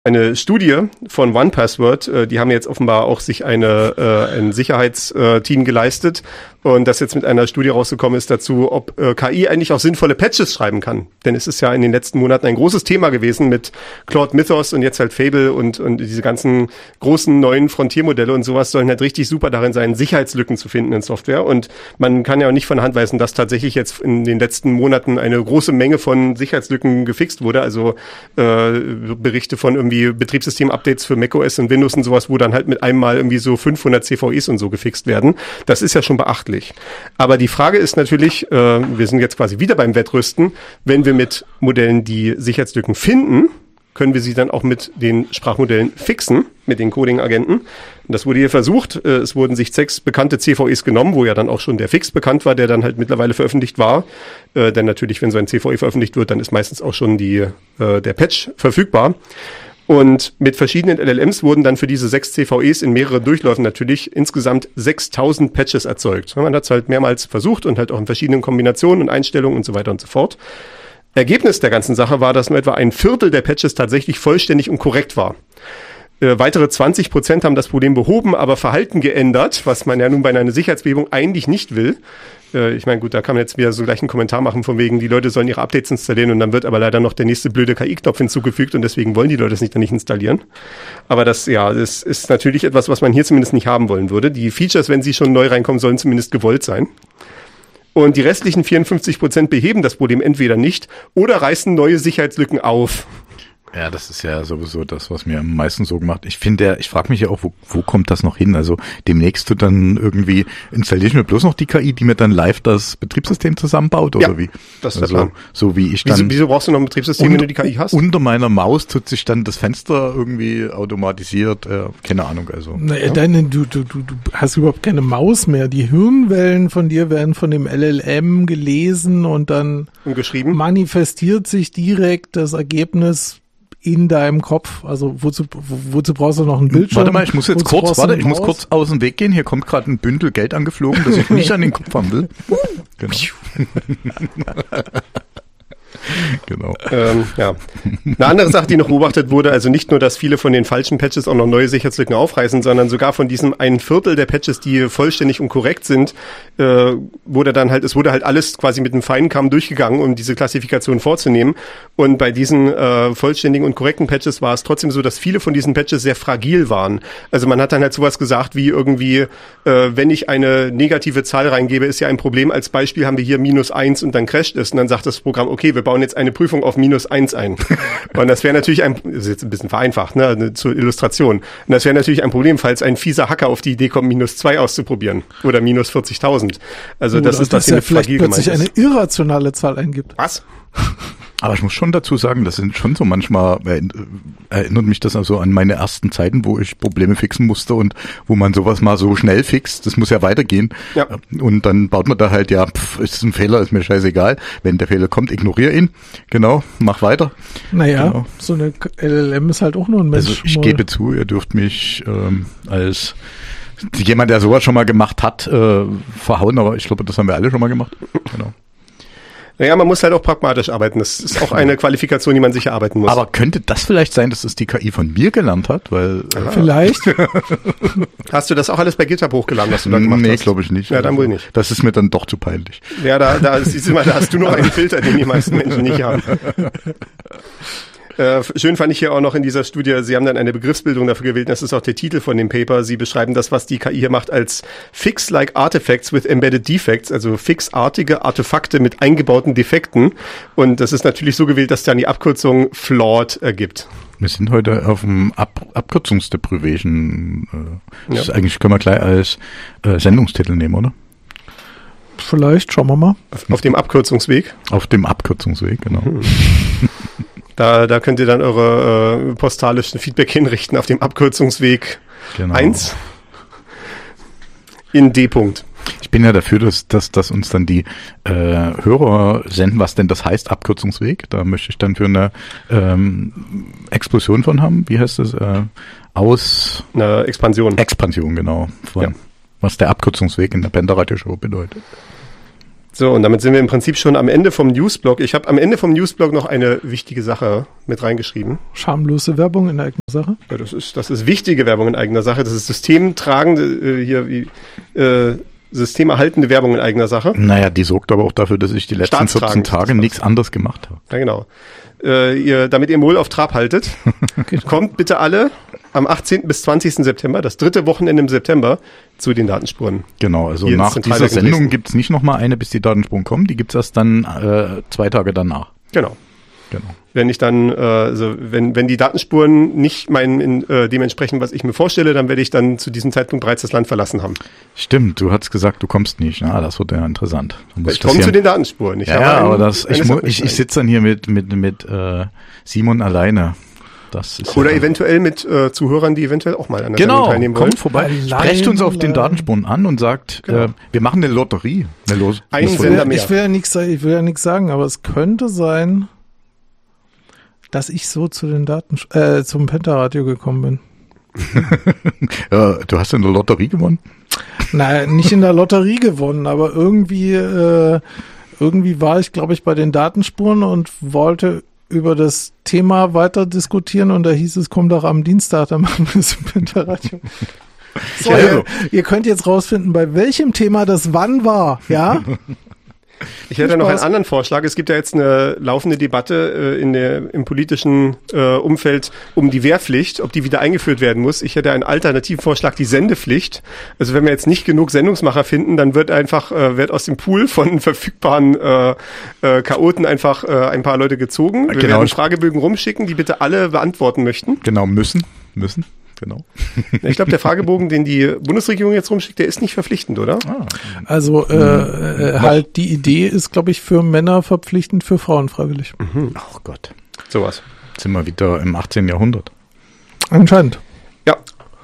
eine Studie von OnePassword, die haben jetzt offenbar auch sich ein Sicherheitsteam geleistet und das jetzt mit einer Studie rausgekommen ist dazu, ob KI eigentlich auch sinnvolle Patches schreiben kann. Denn es ist ja in den letzten Monaten ein großes Thema gewesen mit Claude Mythos und jetzt halt Fable und diese ganzen großen neuen Frontiermodelle und sowas sollen halt richtig super darin sein, Sicherheitslücken zu finden in Software. Und man kann ja auch nicht von der Hand weisen, dass tatsächlich jetzt in den letzten Monaten eine große Menge von Sicherheitslücken gefixt wurde. Also Berichte von irgendwie Betriebssystem-Updates für macOS und Windows und sowas, wo dann halt mit einem Mal irgendwie so 500 CVEs und so gefixt werden. Das ist ja schon beachtlich. Aber die Frage ist natürlich, wir sind jetzt quasi wieder beim Wettrüsten, wenn wir mit Modellen die Sicherheitslücken finden, können wir sie dann auch mit den Sprachmodellen fixen, mit den Coding-Agenten. Und das wurde hier versucht. Es wurden sich 6 bekannte CVEs genommen, wo ja dann auch schon der Fix bekannt war, der dann halt mittlerweile veröffentlicht war. Denn natürlich, wenn so ein CVE veröffentlicht wird, dann ist meistens auch schon der Patch verfügbar. Und mit verschiedenen LLMs wurden dann für diese 6 CVEs in mehreren Durchläufen natürlich insgesamt 6000 Patches erzeugt. Man hat es halt mehrmals versucht und halt auch in verschiedenen Kombinationen und Einstellungen und so weiter und so fort. Ergebnis der ganzen Sache war, dass nur etwa ein Viertel der Patches tatsächlich vollständig und korrekt war. Weitere 20% haben das Problem behoben, aber Verhalten geändert, was man ja nun bei einer Sicherheitsbehebung eigentlich nicht will. Ich meine, gut, da kann man jetzt wieder so gleich einen Kommentar machen von wegen, die Leute sollen ihre Updates installieren und dann wird aber leider noch der nächste blöde KI-Knopf hinzugefügt und deswegen wollen die Leute es dann nicht installieren. Aber das ist natürlich etwas, was man hier zumindest nicht haben wollen würde. Die Features, wenn sie schon neu reinkommen, sollen zumindest gewollt sein. Und die restlichen 54% beheben das Problem entweder nicht oder reißen neue Sicherheitslücken auf. Ja, das ist ja sowieso das, was mir am meisten so gemacht. Ich frage mich ja auch, wo kommt das noch hin? Also demnächst dann irgendwie installiere ich mir bloß noch die KI, die mir dann live das Betriebssystem zusammenbaut oder wie? Das ist der Plan. So wie ich dann. Wieso brauchst du noch ein Betriebssystem, wenn du die KI hast? Unter meiner Maus tut sich dann das Fenster irgendwie automatisiert, keine Ahnung, also. Naja, du hast überhaupt keine Maus mehr. Die Hirnwellen von dir werden von dem LLM gelesen und dann geschrieben. Manifestiert sich direkt das Ergebnis in deinem Kopf. Also wozu brauchst du noch einen Bildschirm? Warte mal, ich muss kurz aus dem Weg gehen. Hier kommt gerade ein Bündel Geld angeflogen, das ich nicht an den Kopf haben will. Genau. Genau. Ja. Eine andere Sache, die noch beobachtet wurde, also nicht nur, dass viele von den falschen Patches auch noch neue Sicherheitslücken aufreißen, sondern sogar von diesem ein Viertel der Patches, die vollständig und korrekt sind, wurde halt alles quasi mit einem Feinkamm durchgegangen, um diese Klassifikation vorzunehmen. Und bei diesen vollständigen und korrekten Patches war es trotzdem so, dass viele von diesen Patches sehr fragil waren. Also man hat dann halt sowas gesagt wie irgendwie, wenn ich eine negative Zahl reingebe, ist ja ein Problem. Als Beispiel haben wir hier -1 und dann crasht es. Und dann sagt das Programm, okay, wir bauen jetzt eine Prüfung auf -1 ein. Und das wäre natürlich das ist jetzt ein bisschen vereinfacht, ne, zur Illustration. Und das wäre natürlich ein Problem, falls ein fieser Hacker auf die Idee kommt, -2 auszuprobieren. Oder -40.000. Also das ist, was hier mit fragil gemeint ist. Dass er plötzlich eine irrationale Zahl eingibt. Was? Aber ich muss schon dazu sagen, das sind schon so manchmal, erinnert mich das also an meine ersten Zeiten, wo ich Probleme fixen musste und wo man sowas mal so schnell fixt, das muss ja weitergehen. Ja. Und dann baut man da halt, ist es ein Fehler, ist mir scheißegal. Wenn der Fehler kommt, ignoriere ihn. Genau, mach weiter. Naja, genau. So eine LLM ist halt auch nur ein Mensch. Also ich gebe zu, ihr dürft mich als jemand, der sowas schon mal gemacht hat, verhauen, aber ich glaube, das haben wir alle schon mal gemacht. Genau. Naja, man muss halt auch pragmatisch arbeiten. Das ist auch eine Qualifikation, die man sich erarbeiten muss. Aber könnte das vielleicht sein, dass das die KI von mir gelernt hat? Weil vielleicht. Hast du das auch alles bei GitHub hochgeladen, was du da gemacht hast? Nee, glaube ich nicht. Ja, dann wohl nicht. Das ist mir dann doch zu peinlich. Ja, da hast du noch einen Filter, den die meisten Menschen nicht haben. Schön fand ich hier auch noch in dieser Studie, Sie haben dann eine Begriffsbildung dafür gewählt, das ist auch der Titel von dem Paper. Sie beschreiben das, was die KI hier macht, als Fix-like Artifacts with embedded defects, also fixartige Artefakte mit eingebauten Defekten. Und das ist natürlich so gewählt, dass dann die Abkürzung flawed ergibt. Wir sind heute auf dem Abkürzungsdeprivation. Das ist eigentlich, können wir gleich als Sendungstitel nehmen, oder? Vielleicht, schauen wir mal. Auf dem Abkürzungsweg? Auf dem Abkürzungsweg, genau. Da könnt ihr dann eure postalischen Feedback hinrichten auf dem Abkürzungsweg 1 in D. -Punkt. Ich bin ja dafür, dass uns dann die Hörer senden, was denn das heißt, Abkürzungsweg. Da möchte ich dann für eine Explosion von haben. Wie heißt das? Eine Expansion. Expansion, genau. Was der Abkürzungsweg in der Bender Radio Show bedeutet. So, und damit sind wir im Prinzip schon am Ende vom Newsblog. Ich habe am Ende vom Newsblog noch eine wichtige Sache mit reingeschrieben. Schamlose Werbung in eigener Sache? Ja, das ist wichtige Werbung in eigener Sache. Das ist systemtragende, systemerhaltende Werbung in eigener Sache. Naja, die sorgt aber auch dafür, dass ich die letzten 14 Tage nichts anderes gemacht habe. Ja, genau. Damit ihr Mohl auf Trab haltet, kommt bitte alle am 18. bis 20. September, das 3. Wochenende im September, zu den Datenspuren. Genau, also nach dieser Sendung gibt's nicht nochmal eine, bis die Datenspuren kommen, die gibt's erst dann 2 Tage danach. Genau. Wenn ich dann, wenn die Datenspuren nicht dementsprechend, was ich mir vorstelle, dann werde ich dann zu diesem Zeitpunkt bereits das Land verlassen haben. Stimmt, du hast gesagt, du kommst nicht. Na, das wird ja interessant. Ich komme zu den Datenspuren. Ich sitze dann hier mit Simon alleine. Das ist oder eventuell mit Zuhörern, die eventuell auch mal an der Sendung teilnehmen wollen. Kommt vorbei, sprecht uns auf den Datenspuren an und sagt, wir machen eine Lotterie. Ich will ja nichts sagen, aber es könnte sein, dass ich so zu den zum Pentaradio gekommen bin. Ja, du hast in der Lotterie gewonnen? Nein, nicht in der Lotterie gewonnen, aber irgendwie war ich, glaube ich, bei den Datenspuren und wollte über das Thema weiter diskutieren und da hieß es, komm doch am Dienstag, dann machen wir es im Pentaradio. So, ihr könnt jetzt rausfinden, bei welchem Thema das wann war, ja? Ich hätte noch einen anderen Vorschlag. Es gibt ja jetzt eine laufende Debatte im politischen Umfeld um die Wehrpflicht, ob die wieder eingeführt werden muss. Ich hätte einen alternativen Vorschlag, die Sendepflicht. Also wenn wir jetzt nicht genug Sendungsmacher finden, dann wird aus dem Pool von verfügbaren Chaoten einfach ein paar Leute gezogen. Wir werden Fragebögen rumschicken, die bitte alle beantworten möchten. Genau, müssen. Genau. Ich glaube, der Fragebogen, den die Bundesregierung jetzt rumschickt, der ist nicht verpflichtend, oder? Also halt die Idee ist, glaube ich, für Männer verpflichtend, für Frauen freiwillig. Ach Gott. Sowas. Jetzt sind wir wieder im 18. Jahrhundert. Anscheinend. Ja.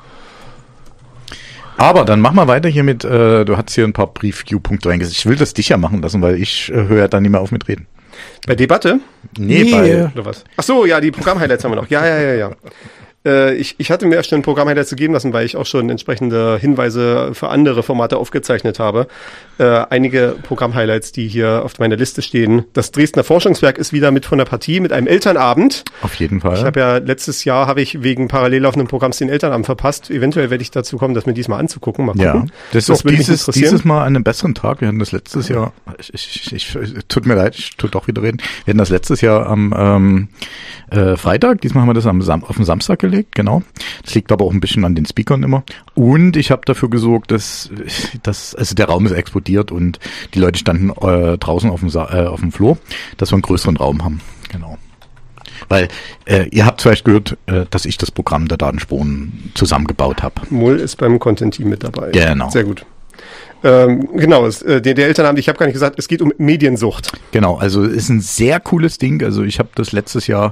Aber dann mach mal weiter hier mit, du hast hier ein paar Preview-Punkte reingesetzt. Ich will das dich ja machen lassen, weil ich höre ja dann nicht mehr auf mit Reden. Bei Debatte? Nee. Oder was? Ach so, ja, die Programm-Highlights haben wir noch. Ja. Ich hatte mir erst schon ein Programm-Highlights gegeben lassen, weil ich auch schon entsprechende Hinweise für andere Formate aufgezeichnet habe. Einige Programm-Highlights, die hier auf meiner Liste stehen. Das Dresdner Forschungswerk ist wieder mit von der Partie mit einem Elternabend. Auf jeden Fall. Ich habe ja letztes Jahr wegen parallel laufenden Programms den Elternabend verpasst. Eventuell werde ich dazu kommen, das mir diesmal anzugucken. Mal gucken. Ja, das ist auch dieses Mal an einem besseren Tag. Wir hatten das letztes Jahr, tut mir leid, ich tue doch wieder reden. Wir hatten das letztes Jahr am Freitag, diesmal haben wir das auf den Samstag gelegt, genau. Das liegt aber auch ein bisschen an den Speakern immer. Und ich habe dafür gesorgt, dass der Raum ist explodiert und die Leute standen draußen auf dem Flur, dass wir einen größeren Raum haben. Genau. Weil ihr habt vielleicht gehört, dass ich das Programm der Datenspuren zusammengebaut habe. Mull ist beim Content-Team mit dabei. Genau. Sehr gut. Genau, der Elternabend, ich habe gar nicht gesagt, es geht um Mediensucht. Genau, also ist ein sehr cooles Ding. Also ich habe das letztes Jahr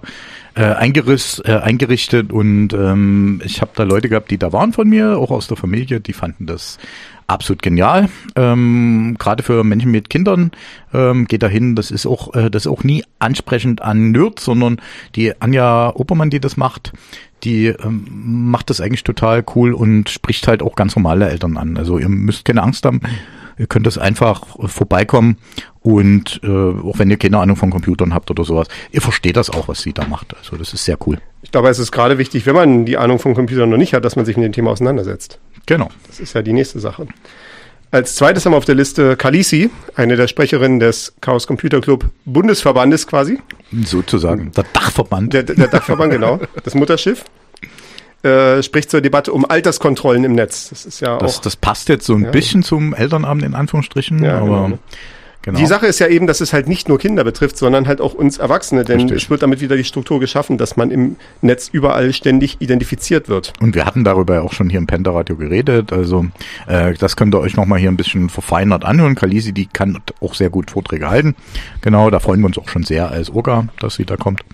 eingerichtet und ich habe da Leute gehabt, die da waren von mir, auch aus der Familie, die fanden das absolut genial. Gerade für Menschen mit Kindern geht da hin. Das ist auch nie ansprechend an Nerds, sondern die Anja Obermann, die das macht, die macht das eigentlich total cool und spricht halt auch ganz normale Eltern an. Also ihr müsst keine Angst haben. Ihr könnt das einfach vorbeikommen und auch wenn ihr keine Ahnung von Computern habt oder sowas, ihr versteht das auch, was sie da macht. Also das ist sehr cool. Ich glaube, es ist gerade wichtig, wenn man die Ahnung von Computern noch nicht hat, dass man sich mit dem Thema auseinandersetzt. Genau. Das ist ja die nächste Sache. Als zweites haben wir auf der Liste Kalisi, eine der Sprecherinnen des Chaos Computer Club Bundesverbandes quasi. Sozusagen, der Dachverband. Der Dachverband, genau. Das Mutterschiff. Spricht zur Debatte um Alterskontrollen im Netz. Das ist ja auch. Das passt jetzt so ein bisschen zum Elternabend in Anführungsstrichen, ja, aber genau. Die Sache ist ja eben, dass es halt nicht nur Kinder betrifft, sondern halt auch uns Erwachsene, denn es wird damit wieder die Struktur geschaffen, dass man im Netz überall ständig identifiziert wird. Und wir hatten darüber auch schon hier im Pentaradio geredet, also das könnt ihr euch nochmal hier ein bisschen verfeinert anhören. Kalisi, die kann auch sehr gut Vorträge halten. Genau, da freuen wir uns auch schon sehr als Orga, dass sie da kommt.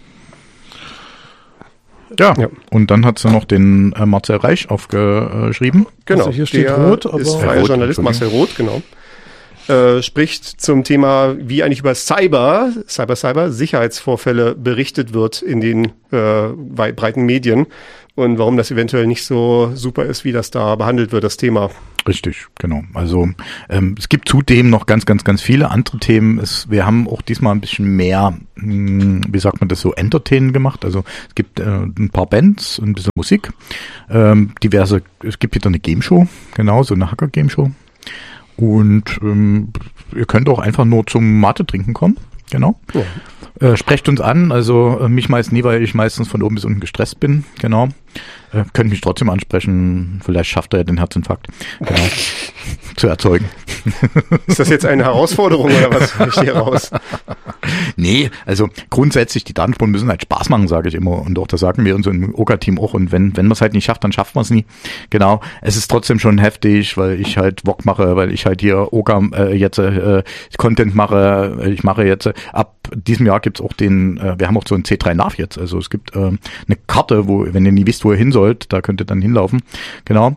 Ja, und dann hat sie noch den Marcel Reich aufgeschrieben. Genau, also hier steht Rot, aber ist freier Journalist, Marcel Roth, genau. spricht zum Thema, wie eigentlich über Cyber, Sicherheitsvorfälle berichtet wird in den breiten Medien und warum das eventuell nicht so super ist, wie das da behandelt wird, das Thema. Richtig, genau. Also es gibt zudem noch ganz viele andere Themen. Wir haben auch diesmal ein bisschen mehr, wie sagt man das so, Entertainen gemacht. Also es gibt ein paar Bands, ein bisschen Musik, es gibt wieder eine Game-Show, genau, so eine Hacker-Game-Show. Und ihr könnt auch einfach nur zum Mate trinken kommen, genau. Ja. Sprecht uns an, also mich meist nie, weil ich meistens von oben bis unten gestresst bin, genau. Könnt mich trotzdem ansprechen, vielleicht schafft er ja den Herzinfarkt, genau, zu erzeugen. Ist das jetzt eine Herausforderung oder was höre ich hier raus? Nee, also grundsätzlich, die Datenspuren müssen halt Spaß machen, sage ich immer. Und auch das sagen wir uns im OGA-Team auch. Und wenn man es halt nicht schafft, dann schafft man es nie. Genau. Es ist trotzdem schon heftig, weil ich halt VOG mache, weil ich halt hier OGA jetzt Content mache. Ich mache jetzt, ab diesem Jahr gibt's auch wir haben auch so ein C3 NAV jetzt. Also es gibt eine Karte, wenn ihr nie wisst, wo ihr hin sollt, da könnt ihr dann hinlaufen. Genau.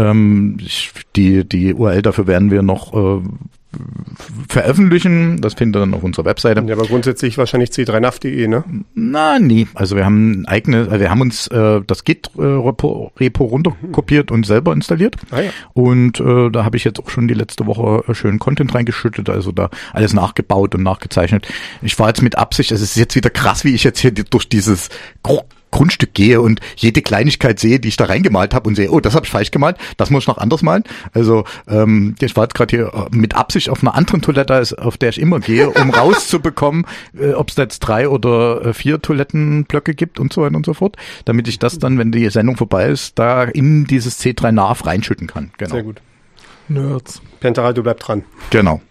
Die URL dafür werden wir noch veröffentlichen. Das findet ihr dann auf unserer Webseite. Ja, aber grundsätzlich wahrscheinlich c3nav.de, ne? Na, nee. Also wir haben wir haben uns das Git-Repo runterkopiert und selber installiert. Ah, ja. Und da habe ich jetzt auch schon die letzte Woche schön Content reingeschüttet, also da alles nachgebaut und nachgezeichnet. Ich war jetzt mit Absicht, es ist jetzt wieder krass, wie ich jetzt hier durch dieses Grundstück gehe und jede Kleinigkeit sehe, die ich da reingemalt habe und sehe, oh, das habe ich falsch gemalt, das muss ich noch anders malen. Also ich war jetzt gerade hier mit Absicht auf einer anderen Toilette, auf der ich immer gehe, um rauszubekommen, ob es jetzt 3 oder 4 Toilettenblöcke gibt und so weiter und so fort, damit ich das dann, wenn die Sendung vorbei ist, da in dieses C3 NAV reinschütten kann. Genau. Sehr gut. Nerds. Pentaradio bleibt dran. Genau.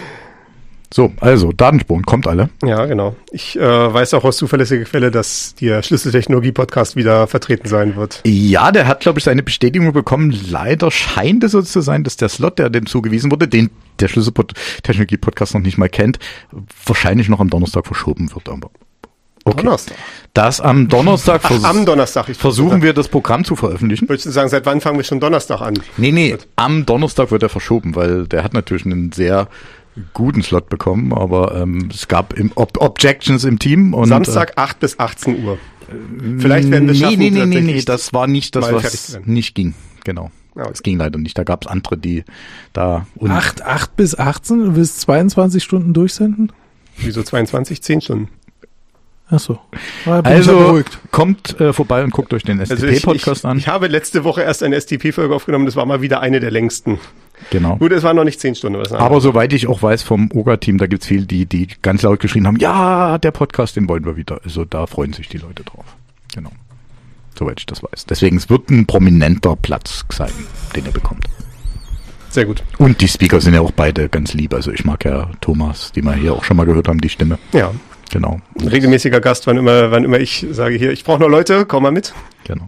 So, also Datenspuren, kommt alle. Ja, genau. Ich weiß auch aus zuverlässiger Quelle, dass der Schlüsseltechnologie-Podcast wieder vertreten sein wird. Ja, der hat, glaube ich, seine Bestätigung bekommen. Leider scheint es so zu sein, dass der Slot, der dem zugewiesen wurde, den der Schlüsseltechnologie-Podcast noch nicht mal kennt, wahrscheinlich noch am Donnerstag verschoben wird. Aber okay. Donnerstag? Das am Donnerstag, am Donnerstag versuchen wir das Programm zu veröffentlichen. Würdest du sagen, seit wann fangen wir schon Donnerstag an? Nee, am Donnerstag wird er verschoben, weil der hat natürlich einen sehr guten Slot bekommen, aber es gab Objections im Team. Und Samstag 8 bis 18 Uhr. Vielleicht werden wir es schaffen. Nee, das war nicht das, was nicht ging. Genau. Okay. Es ging leider nicht. Da gab es andere, die da... 8 bis 18? Du willst 22 Stunden durchsenden? Wieso 22? 10 Stunden. Ach so. Also kommt vorbei und guckt euch den STP-Podcast an. Ich habe letzte Woche erst eine STP-Folge aufgenommen. Das war mal wieder eine der längsten. Genau. Gut, es waren noch nicht 10 Stunden. Aber soweit ich auch weiß vom OGA-Team, da gibt's viele, die ganz laut geschrien haben, ja, der Podcast, den wollen wir wieder. Also da freuen sich die Leute drauf. Genau. Soweit ich das weiß. Deswegen, es wird ein prominenter Platz sein, den er bekommt. Sehr gut. Und die Speaker sind ja auch beide ganz lieb. Also ich mag ja Thomas, die wir hier auch schon mal gehört haben, die Stimme. Ja. Genau. Ein regelmäßiger Gast, wann immer ich sage, hier, ich brauche noch Leute, komm mal mit. Genau.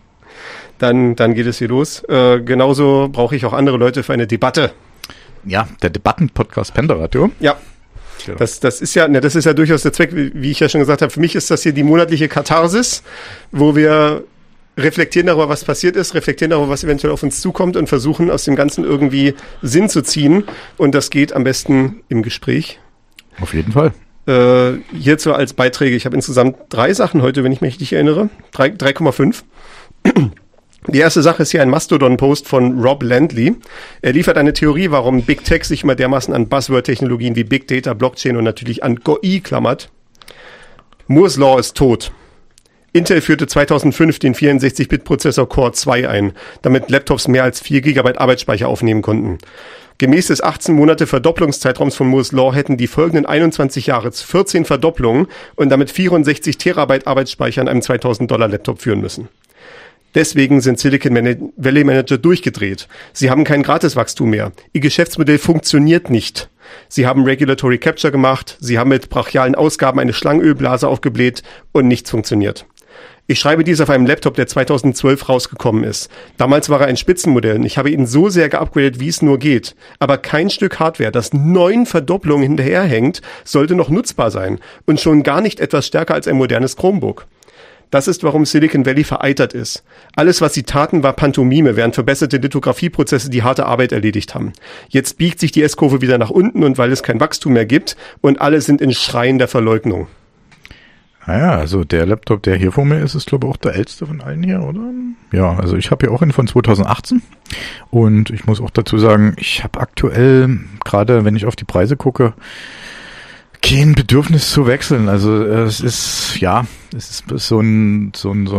Dann geht es hier los. Genauso brauche ich auch andere Leute für eine Debatte. Ja, der Debatten-Podcast Pentaradio. Ja. Genau. Das ist ja durchaus der Zweck, wie ich ja schon gesagt habe. Für mich ist das hier die monatliche Katharsis, wo wir reflektieren darüber, was passiert ist, reflektieren darüber, was eventuell auf uns zukommt und versuchen, aus dem Ganzen irgendwie Sinn zu ziehen. Und das geht am besten im Gespräch. Auf jeden Fall. Hierzu als Beiträge. Ich habe insgesamt 3 Sachen heute, wenn ich mich richtig erinnere. 3,5. Die erste Sache ist hier ein Mastodon-Post von Rob Landley. Er liefert eine Theorie, warum Big Tech sich immer dermaßen an Buzzword-Technologien wie Big Data, Blockchain und natürlich an GUI klammert. Moore's Law ist tot. Intel führte 2005 den 64-Bit-Prozessor Core 2 ein, damit Laptops mehr als 4 GB Arbeitsspeicher aufnehmen konnten. Gemäß des 18 Monate Verdopplungszeitraums von Moore's Law hätten die folgenden 21 Jahre 14 Verdopplungen und damit 64 Terabyte Arbeitsspeicher an einem $2000 Laptop führen müssen. Deswegen sind Silicon Valley Manager durchgedreht. Sie haben kein Gratiswachstum mehr. Ihr Geschäftsmodell funktioniert nicht. Sie haben Regulatory Capture gemacht, sie haben mit brachialen Ausgaben eine Schlangenölblase aufgebläht und nichts funktioniert. Ich schreibe dies auf einem Laptop, der 2012 rausgekommen ist. Damals war er ein Spitzenmodell und ich habe ihn so sehr geupgradet, wie es nur geht. Aber kein Stück Hardware, das 9 Verdopplungen hinterherhängt, sollte noch nutzbar sein und schon gar nicht etwas stärker als ein modernes Chromebook. Das ist, warum Silicon Valley vereitert ist. Alles, was sie taten, war Pantomime, während verbesserte Lithografieprozesse die harte Arbeit erledigt haben. Jetzt biegt sich die S-Kurve wieder nach unten und weil es kein Wachstum mehr gibt und alle sind in Schreien der Verleugnung. Naja, also der Laptop, der hier vor mir ist glaube ich auch der älteste von allen hier, oder? Ja, also ich habe hier auch einen von 2018 und ich muss auch dazu sagen, ich habe aktuell, gerade wenn ich auf die Preise gucke, kein Bedürfnis zu wechseln. Also es ist so ein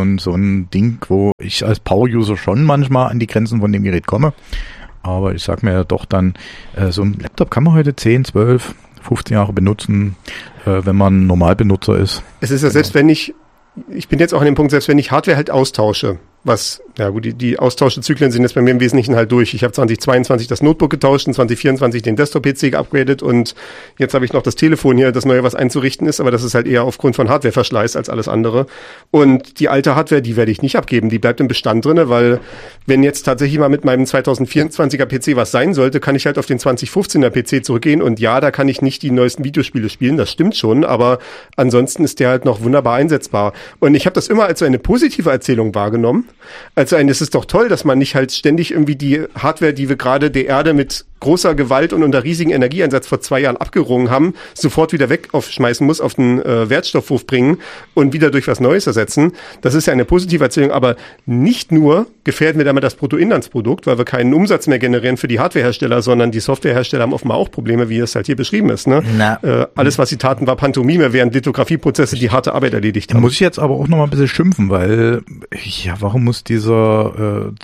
Ding, wo ich als Power-User schon manchmal an die Grenzen von dem Gerät komme. Aber ich sag mir ja doch dann, so ein Laptop kann man heute 10, 12, 15 Jahre benutzen, wenn man Normalbenutzer ist. Es ist ja selbst wenn ich bin jetzt auch an dem Punkt, selbst wenn ich Hardware halt austausche, was, ja gut, die Austauschezyklen sind jetzt bei mir im Wesentlichen halt durch. Ich habe 2022 das Notebook getauscht und 2024 den Desktop-PC geupgradet und jetzt habe ich noch das Telefon hier, das neue, was einzurichten ist, aber das ist halt eher aufgrund von Hardwareverschleiß als alles andere. Und die alte Hardware, die werde ich nicht abgeben, die bleibt im Bestand drinne, weil wenn jetzt tatsächlich mal mit meinem 2024er PC was sein sollte, kann ich halt auf den 2015er PC zurückgehen und ja, da kann ich nicht die neuesten Videospiele spielen, das stimmt schon, aber ansonsten ist der halt noch wunderbar einsetzbar. Und ich habe das immer als so eine positive Erzählung wahrgenommen. Also es ist doch toll, dass man nicht halt ständig irgendwie die Hardware, die wir gerade der Erde mit großer Gewalt und unter riesigen Energieeinsatz vor 2 Jahren abgerungen haben, sofort wieder aufschmeißen muss, auf den Wertstoffhof bringen und wieder durch was Neues ersetzen. Das ist ja eine positive Erzählung, aber nicht nur gefährden wir damit das Bruttoinlandsprodukt, weil wir keinen Umsatz mehr generieren für die Hardwarehersteller, sondern die Softwarehersteller haben offenbar auch Probleme, wie es halt hier beschrieben ist. Ne? Alles, was sie taten, war Pantomime, während Lithografieprozesse die harte Arbeit erledigt haben. Muss ich jetzt aber auch noch mal ein bisschen schimpfen, weil, ja, warum muss dieser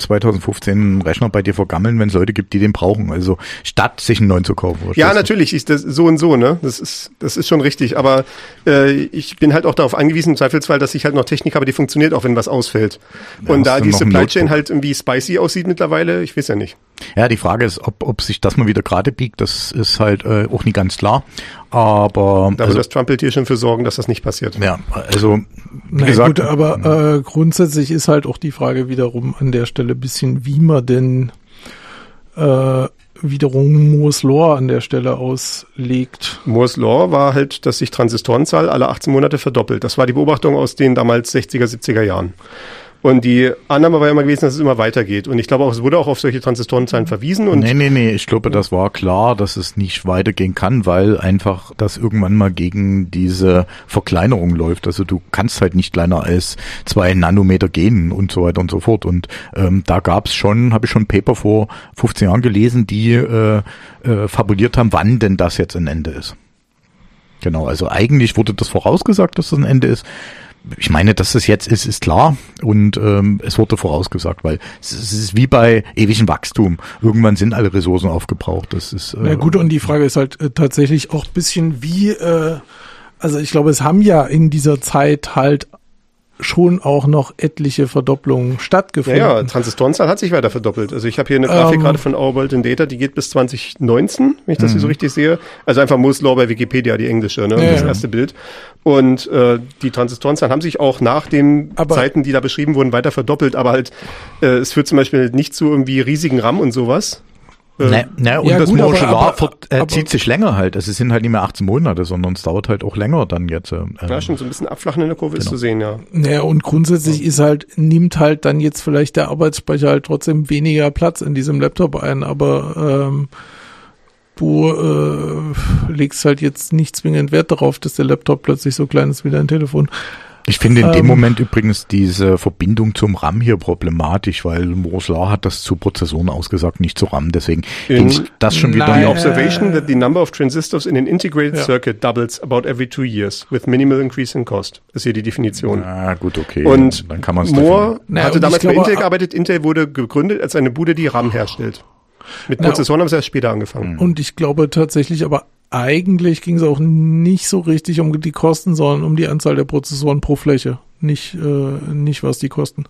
2015 Rechner bei dir vergammeln, wenn es Leute gibt, die den brauchen. Also statt sich einen neuen zu kaufen. Ja, natürlich ist das so und so, ne? Das ist schon richtig. Aber ich bin halt auch darauf angewiesen, im Zweifelsfall, dass ich halt noch Technik habe, die funktioniert, auch wenn was ausfällt. Ja, und da die Supply Chain halt irgendwie spicy aussieht mittlerweile, ich weiß ja nicht. Ja, die Frage ist, ob sich das mal wieder gerade biegt, das ist halt auch nicht ganz klar. Aber da wird das Trumpelt hier schon für sorgen, dass das nicht passiert. Ja, also wie gesagt, gut, aber grundsätzlich ist halt auch die Frage wiederum an der Stelle ein bisschen, wie man denn wiederum Moore's Law an der Stelle auslegt. Moore's Law war halt, dass sich Transistorenzahl alle 18 Monate verdoppelt. Das war die Beobachtung aus den damals 60er, 70er Jahren. Und die Annahme war ja immer gewesen, dass es immer weitergeht. Und ich glaube auch, es wurde auch auf solche Transistorenzahlen verwiesen. Und Nee. Ich glaube, das war klar, dass es nicht weitergehen kann, weil einfach das irgendwann mal gegen diese Verkleinerung läuft. Also du kannst halt nicht kleiner als 2 Nanometer gehen und so weiter und so fort. Und da gab's schon, habe ich schon ein Paper vor 15 Jahren gelesen, die fabuliert haben, wann denn das jetzt ein Ende ist. Genau, also eigentlich wurde das vorausgesagt, dass das ein Ende ist. Ich meine, dass es jetzt ist klar und es wurde vorausgesagt, weil es ist wie bei ewigem Wachstum. Irgendwann sind alle Ressourcen aufgebraucht. Das ist na gut, und die Frage ist halt tatsächlich auch ein bisschen wie, also ich glaube, es haben ja in dieser Zeit halt schon auch noch etliche Verdopplungen stattgefunden. Ja, Transistorenzahl hat sich weiter verdoppelt. Also ich habe hier eine Grafik gerade von Our World in Data, die geht bis 2019, wenn ich das hier so richtig sehe. Also einfach Moore's Law bei Wikipedia, die englische, ne? Das erste Bild. Und die Transistorenzahlen haben sich auch nach den Zeiten, die da beschrieben wurden, weiter verdoppelt. Aber halt, es führt zum Beispiel nicht zu irgendwie riesigen RAM und sowas. Und ja, das Moore's Law zieht sich länger halt. Es sind halt nicht mehr 18 Monate, sondern es dauert halt auch länger dann jetzt. Ja, schon so ein bisschen Abflachen in der Kurve ist zu sehen, ja. Naja, und grundsätzlich ist halt, nimmt halt dann jetzt vielleicht der Arbeitsspeicher halt trotzdem weniger Platz in diesem Laptop ein, aber du legst halt jetzt nicht zwingend Wert darauf, dass der Laptop plötzlich so klein ist wie dein Telefon. Ich finde in dem Moment übrigens diese Verbindung zum RAM hier problematisch, weil Moore's Law hat das zu Prozessoren ausgesagt, nicht zu RAM. Deswegen finde ich das schon wieder... The observation that the number of transistors in an integrated circuit doubles about every 2 years with minimal increase in cost. Das ist hier die Definition. Ah, gut, okay. Und dann kann man es Moore hatte damals bei Intel gearbeitet. Intel wurde gegründet als eine Bude, die RAM herstellt. Mit Prozessoren haben sie erst später angefangen. Und ich glaube tatsächlich aber eigentlich ging es auch nicht so richtig um die Kosten, sondern um die Anzahl der Prozessoren pro Fläche. Nicht was die kosten.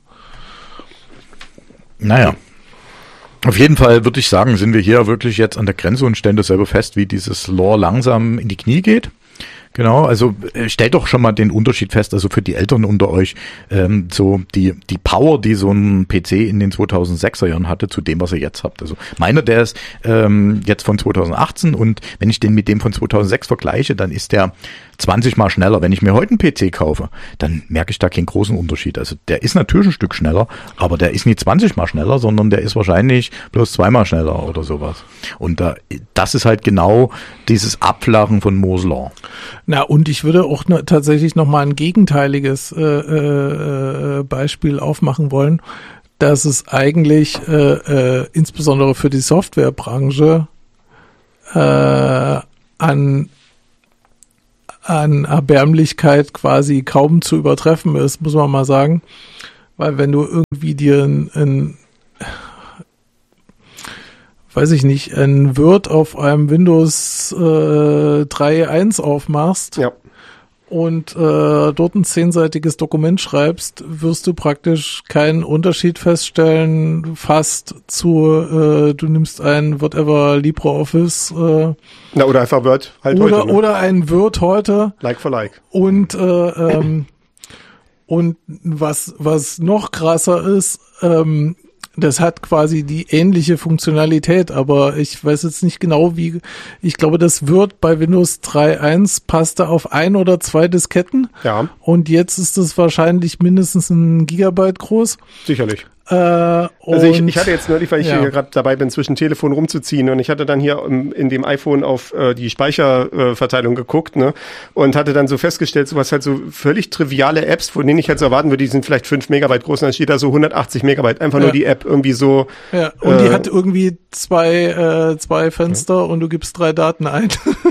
Naja. Auf jeden Fall würde ich sagen, sind wir hier wirklich jetzt an der Grenze und stellen das selber fest, wie dieses Law langsam in die Knie geht. Genau, also stellt doch schon mal den Unterschied fest, also für die Eltern unter euch, so die Power, die so ein PC in den 2006er Jahren hatte, zu dem, was ihr jetzt habt. Also meiner, der ist jetzt von 2018 und wenn ich den mit dem von 2006 vergleiche, dann ist der 20 mal schneller. Wenn ich mir heute einen PC kaufe, dann merke ich da keinen großen Unterschied. Also der ist natürlich ein Stück schneller, aber der ist nicht 20 mal schneller, sondern der ist wahrscheinlich bloß 2 mal schneller oder sowas. Und das ist halt genau dieses Abflachen von Moore's Law. Na, und ich würde auch tatsächlich noch mal ein gegenteiliges Beispiel aufmachen wollen, dass es eigentlich insbesondere für die Softwarebranche an Erbärmlichkeit quasi kaum zu übertreffen ist, muss man mal sagen. Weil wenn du irgendwie dir ein Word auf einem Windows 3.1 aufmachst, ja, und dort ein 10-seitiges Dokument schreibst, wirst du praktisch keinen Unterschied feststellen, fast zu, du nimmst ein whatever LibreOffice. Oder einfach Word halt oder, heute. Ne? Oder ein Word heute. Like for like. Und was noch krasser ist, das hat quasi die ähnliche Funktionalität, aber ich weiß jetzt nicht genau wie, ich glaube, das Word bei Windows 3.1 passte auf 1 oder 2 Disketten. Ja. Und jetzt ist es wahrscheinlich mindestens 1 Gigabyte groß. Sicherlich. Also ich hatte jetzt neulich, weil ich hier gerade dabei bin, zwischen Telefon rumzuziehen und ich hatte dann hier in dem iPhone auf die Speicherverteilung geguckt, ne, und hatte dann so festgestellt, sowas halt so völlig triviale Apps, von denen ich halt so erwarten würde, die sind vielleicht 5 Megabyte groß und dann steht da so 180 Megabyte, einfach nur die App irgendwie so. Ja, und die hat irgendwie zwei Fenster und du gibst 3 Daten ein.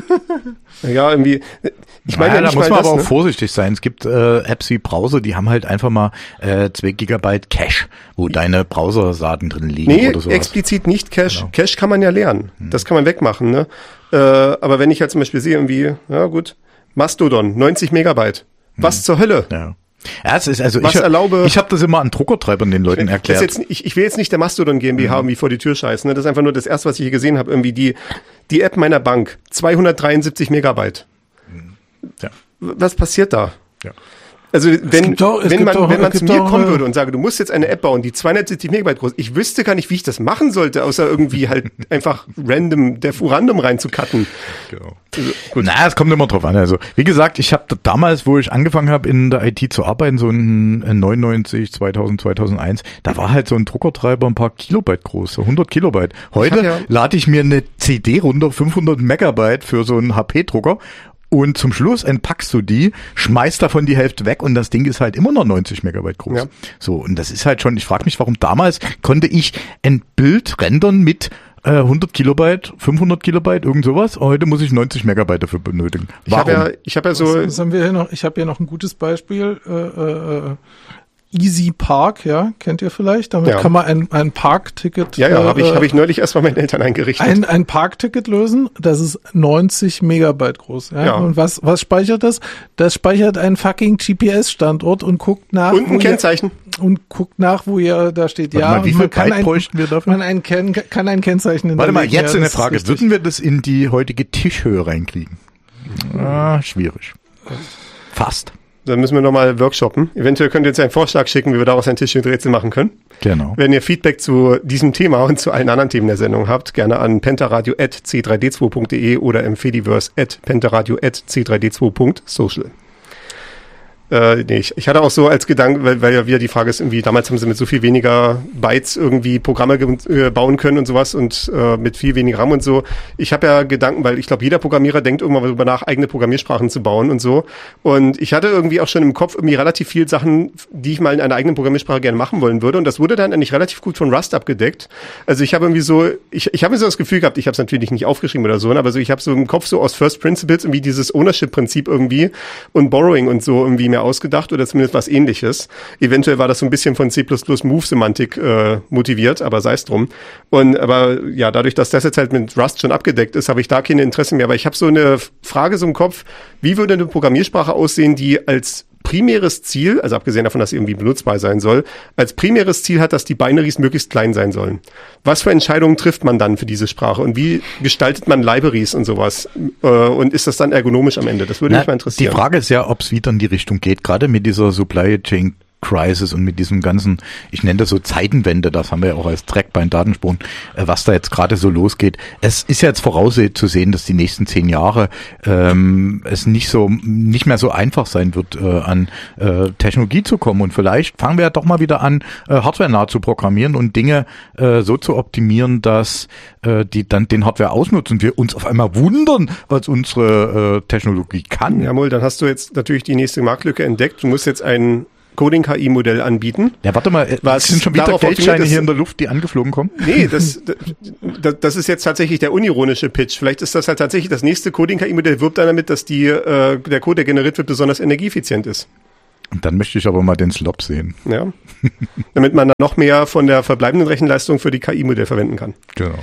Ja, irgendwie. Ich meine, da muss man aber auch vorsichtig sein. Es gibt Apps wie Browser, die haben halt einfach mal 2 Gigabyte Cache, wo deine Browser-Daten drin liegen oder sowas. Explizit nicht Cache. Genau. Cache kann man ja lernen. Das kann man wegmachen, ne? Aber wenn ich halt zum Beispiel sehe irgendwie, ja gut, Mastodon, 90 Megabyte. Was zur Hölle? Ja. Ja, es ist also ich habe das immer an Druckertreibern den Leuten erklärt. Ich will jetzt nicht der Mastodon GmbH irgendwie vor die Tür scheißen. Ne? Das ist einfach nur das erste, was ich hier gesehen habe. Irgendwie die App meiner Bank, 273 Megabyte. Ja. Was passiert da? Ja. Also wenn man zu mir kommen würde und sage, du musst jetzt eine App bauen, die 270 Megabyte groß, ich wüsste gar nicht, wie ich das machen sollte, außer irgendwie halt einfach random reinzucutten. Genau. Also, gut. Na, es kommt immer drauf an. Also wie gesagt, ich habe damals, wo ich angefangen habe in der IT zu arbeiten, so in 99, 2000, 2001, da war halt so ein Druckertreiber ein paar Kilobyte groß, so 100 Kilobyte. Heute lade ich mir eine CD runter, 500 Megabyte für so einen HP-Drucker. Und zum Schluss entpackst du die, schmeißt davon die Hälfte weg und das Ding ist halt immer noch 90 Megabyte groß. Ja. So, und das ist halt schon, ich frage mich, warum damals konnte ich ein Bild rendern mit 100 Kilobyte, 500 Kilobyte, irgend sowas. Heute muss ich 90 Megabyte dafür benötigen. Warum? Ich habe ja so... Was haben wir hier noch? Ich habe hier noch ein gutes Beispiel. Easy Park, ja, kennt ihr vielleicht? Damit kann man ein Parkticket. Ja, habe ich neulich erst mal meinen Eltern eingerichtet. Ein Parkticket lösen, das ist 90 Megabyte groß. Ja? Und was speichert das? Das speichert einen fucking GPS-Standort und guckt nach. Und ein Kennzeichen. Und guckt nach, wo ihr da steht. Warte mal, wie viel Byte bräuchten wir dafür? Man kann ein Kennzeichen hinterlegen. Warte mal, jetzt eine Frage. Würden wir das in die heutige Tischhöhe reinkriegen? Schwierig. Fast. Dann müssen wir nochmal workshoppen. Eventuell könnt ihr uns einen Vorschlag schicken, wie wir daraus ein Tischchenrätsel machen können. Genau. Wenn ihr Feedback zu diesem Thema und zu allen anderen Themen der Sendung habt, gerne an pentaradio@c3d2.de oder im fediverse@pentaradio@c3d2.social. Ich hatte auch so als Gedanke, weil ja wieder die Frage ist, irgendwie, damals haben sie mit so viel weniger Bytes irgendwie Programme bauen können und sowas und mit viel weniger RAM und so. Ich habe ja Gedanken, weil ich glaube, jeder Programmierer denkt irgendwann darüber nach, eigene Programmiersprachen zu bauen und so. Und ich hatte irgendwie auch schon im Kopf irgendwie relativ viel Sachen, die ich mal in einer eigenen Programmiersprache gerne machen wollen würde. Und das wurde dann eigentlich relativ gut von Rust abgedeckt. Also ich habe irgendwie so, ich habe mir so das Gefühl gehabt, ich habe es natürlich nicht aufgeschrieben oder so, aber so ich habe so im Kopf so aus First Principles irgendwie dieses Ownership-Prinzip irgendwie und Borrowing und so irgendwie mehr ausgedacht oder zumindest was Ähnliches. Eventuell war das so ein bisschen von C++ Move-Semantik motiviert, aber sei es drum. Aber ja, dadurch, dass das jetzt halt mit Rust schon abgedeckt ist, habe ich da keine Interesse mehr. Aber ich habe so eine Frage so im Kopf, wie würde eine Programmiersprache aussehen, die als primäres Ziel, also abgesehen davon, dass sie irgendwie benutzbar sein soll, als primäres Ziel hat, dass die Binaries möglichst klein sein sollen. Was für Entscheidungen trifft man dann für diese Sprache und wie gestaltet man Libraries und sowas? Und ist das dann ergonomisch am Ende? Das würde mich mal interessieren. Die Frage ist ja, ob es wieder in die Richtung geht, gerade mit dieser Supply Chain Crisis und mit diesem ganzen, ich nenne das so Zeitenwende, das haben wir ja auch als Track bei den Datenspuren, was da jetzt gerade so losgeht. Es ist ja jetzt vorauszusehen, dass die nächsten 10 Jahre es nicht mehr so einfach sein wird, an Technologie zu kommen. Und vielleicht fangen wir ja doch mal wieder an, hardwarenah zu programmieren und Dinge so zu optimieren, dass die dann den Hardware ausnutzen und wir uns auf einmal wundern, was unsere Technologie kann. Jawohl, dann hast du jetzt natürlich die nächste Marktlücke entdeckt. Du musst jetzt ein Coding-KI-Modell anbieten. Ja, warte mal, sind schon wieder Geldscheine hier in der Luft, die angeflogen kommen? Nee, das ist jetzt tatsächlich der unironische Pitch. Vielleicht ist das halt tatsächlich das nächste Coding-KI-Modell, wirbt dann damit, dass der Code, der generiert wird, besonders energieeffizient ist. Und dann möchte ich aber mal den Slop sehen. Ja. Damit man dann noch mehr von der verbleibenden Rechenleistung für die KI-Modell verwenden kann. Genau.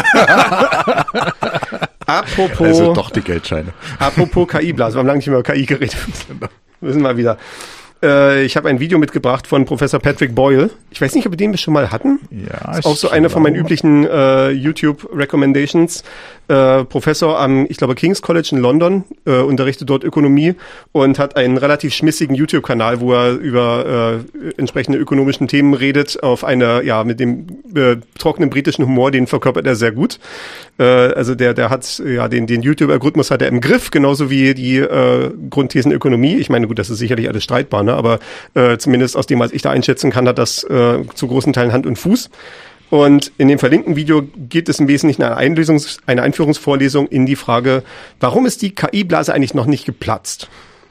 Apropos. Also doch die Geldscheine. Apropos KI-Blase. Wir haben lange nicht mehr über KI geredet. Müssen wir wieder. Ich habe ein Video mitgebracht von Professor Patrick Boyle. Ich weiß nicht, ob wir den schon mal hatten. Ja, ist auch so eine von meinen üblichen YouTube-Recommendations. Professor am, ich glaube, King's College in London, unterrichtet dort Ökonomie und hat einen relativ schmissigen YouTube-Kanal, wo er über entsprechende ökonomischen Themen redet, auf eine, ja, mit dem trockenen britischen Humor, den verkörpert er sehr gut. Also der hat, ja, den YouTube-Algorithmus hat er im Griff, genauso wie die Grundthesen Ökonomie. Ich meine, gut, das ist sicherlich alles streitbar, ne? Aber zumindest aus dem, was ich da einschätzen kann, hat das zu großen Teilen Hand und Fuß. Und in dem verlinkten Video geht es im Wesentlichen eine Einführungsvorlesung in die Frage, warum ist die KI-Blase eigentlich noch nicht geplatzt?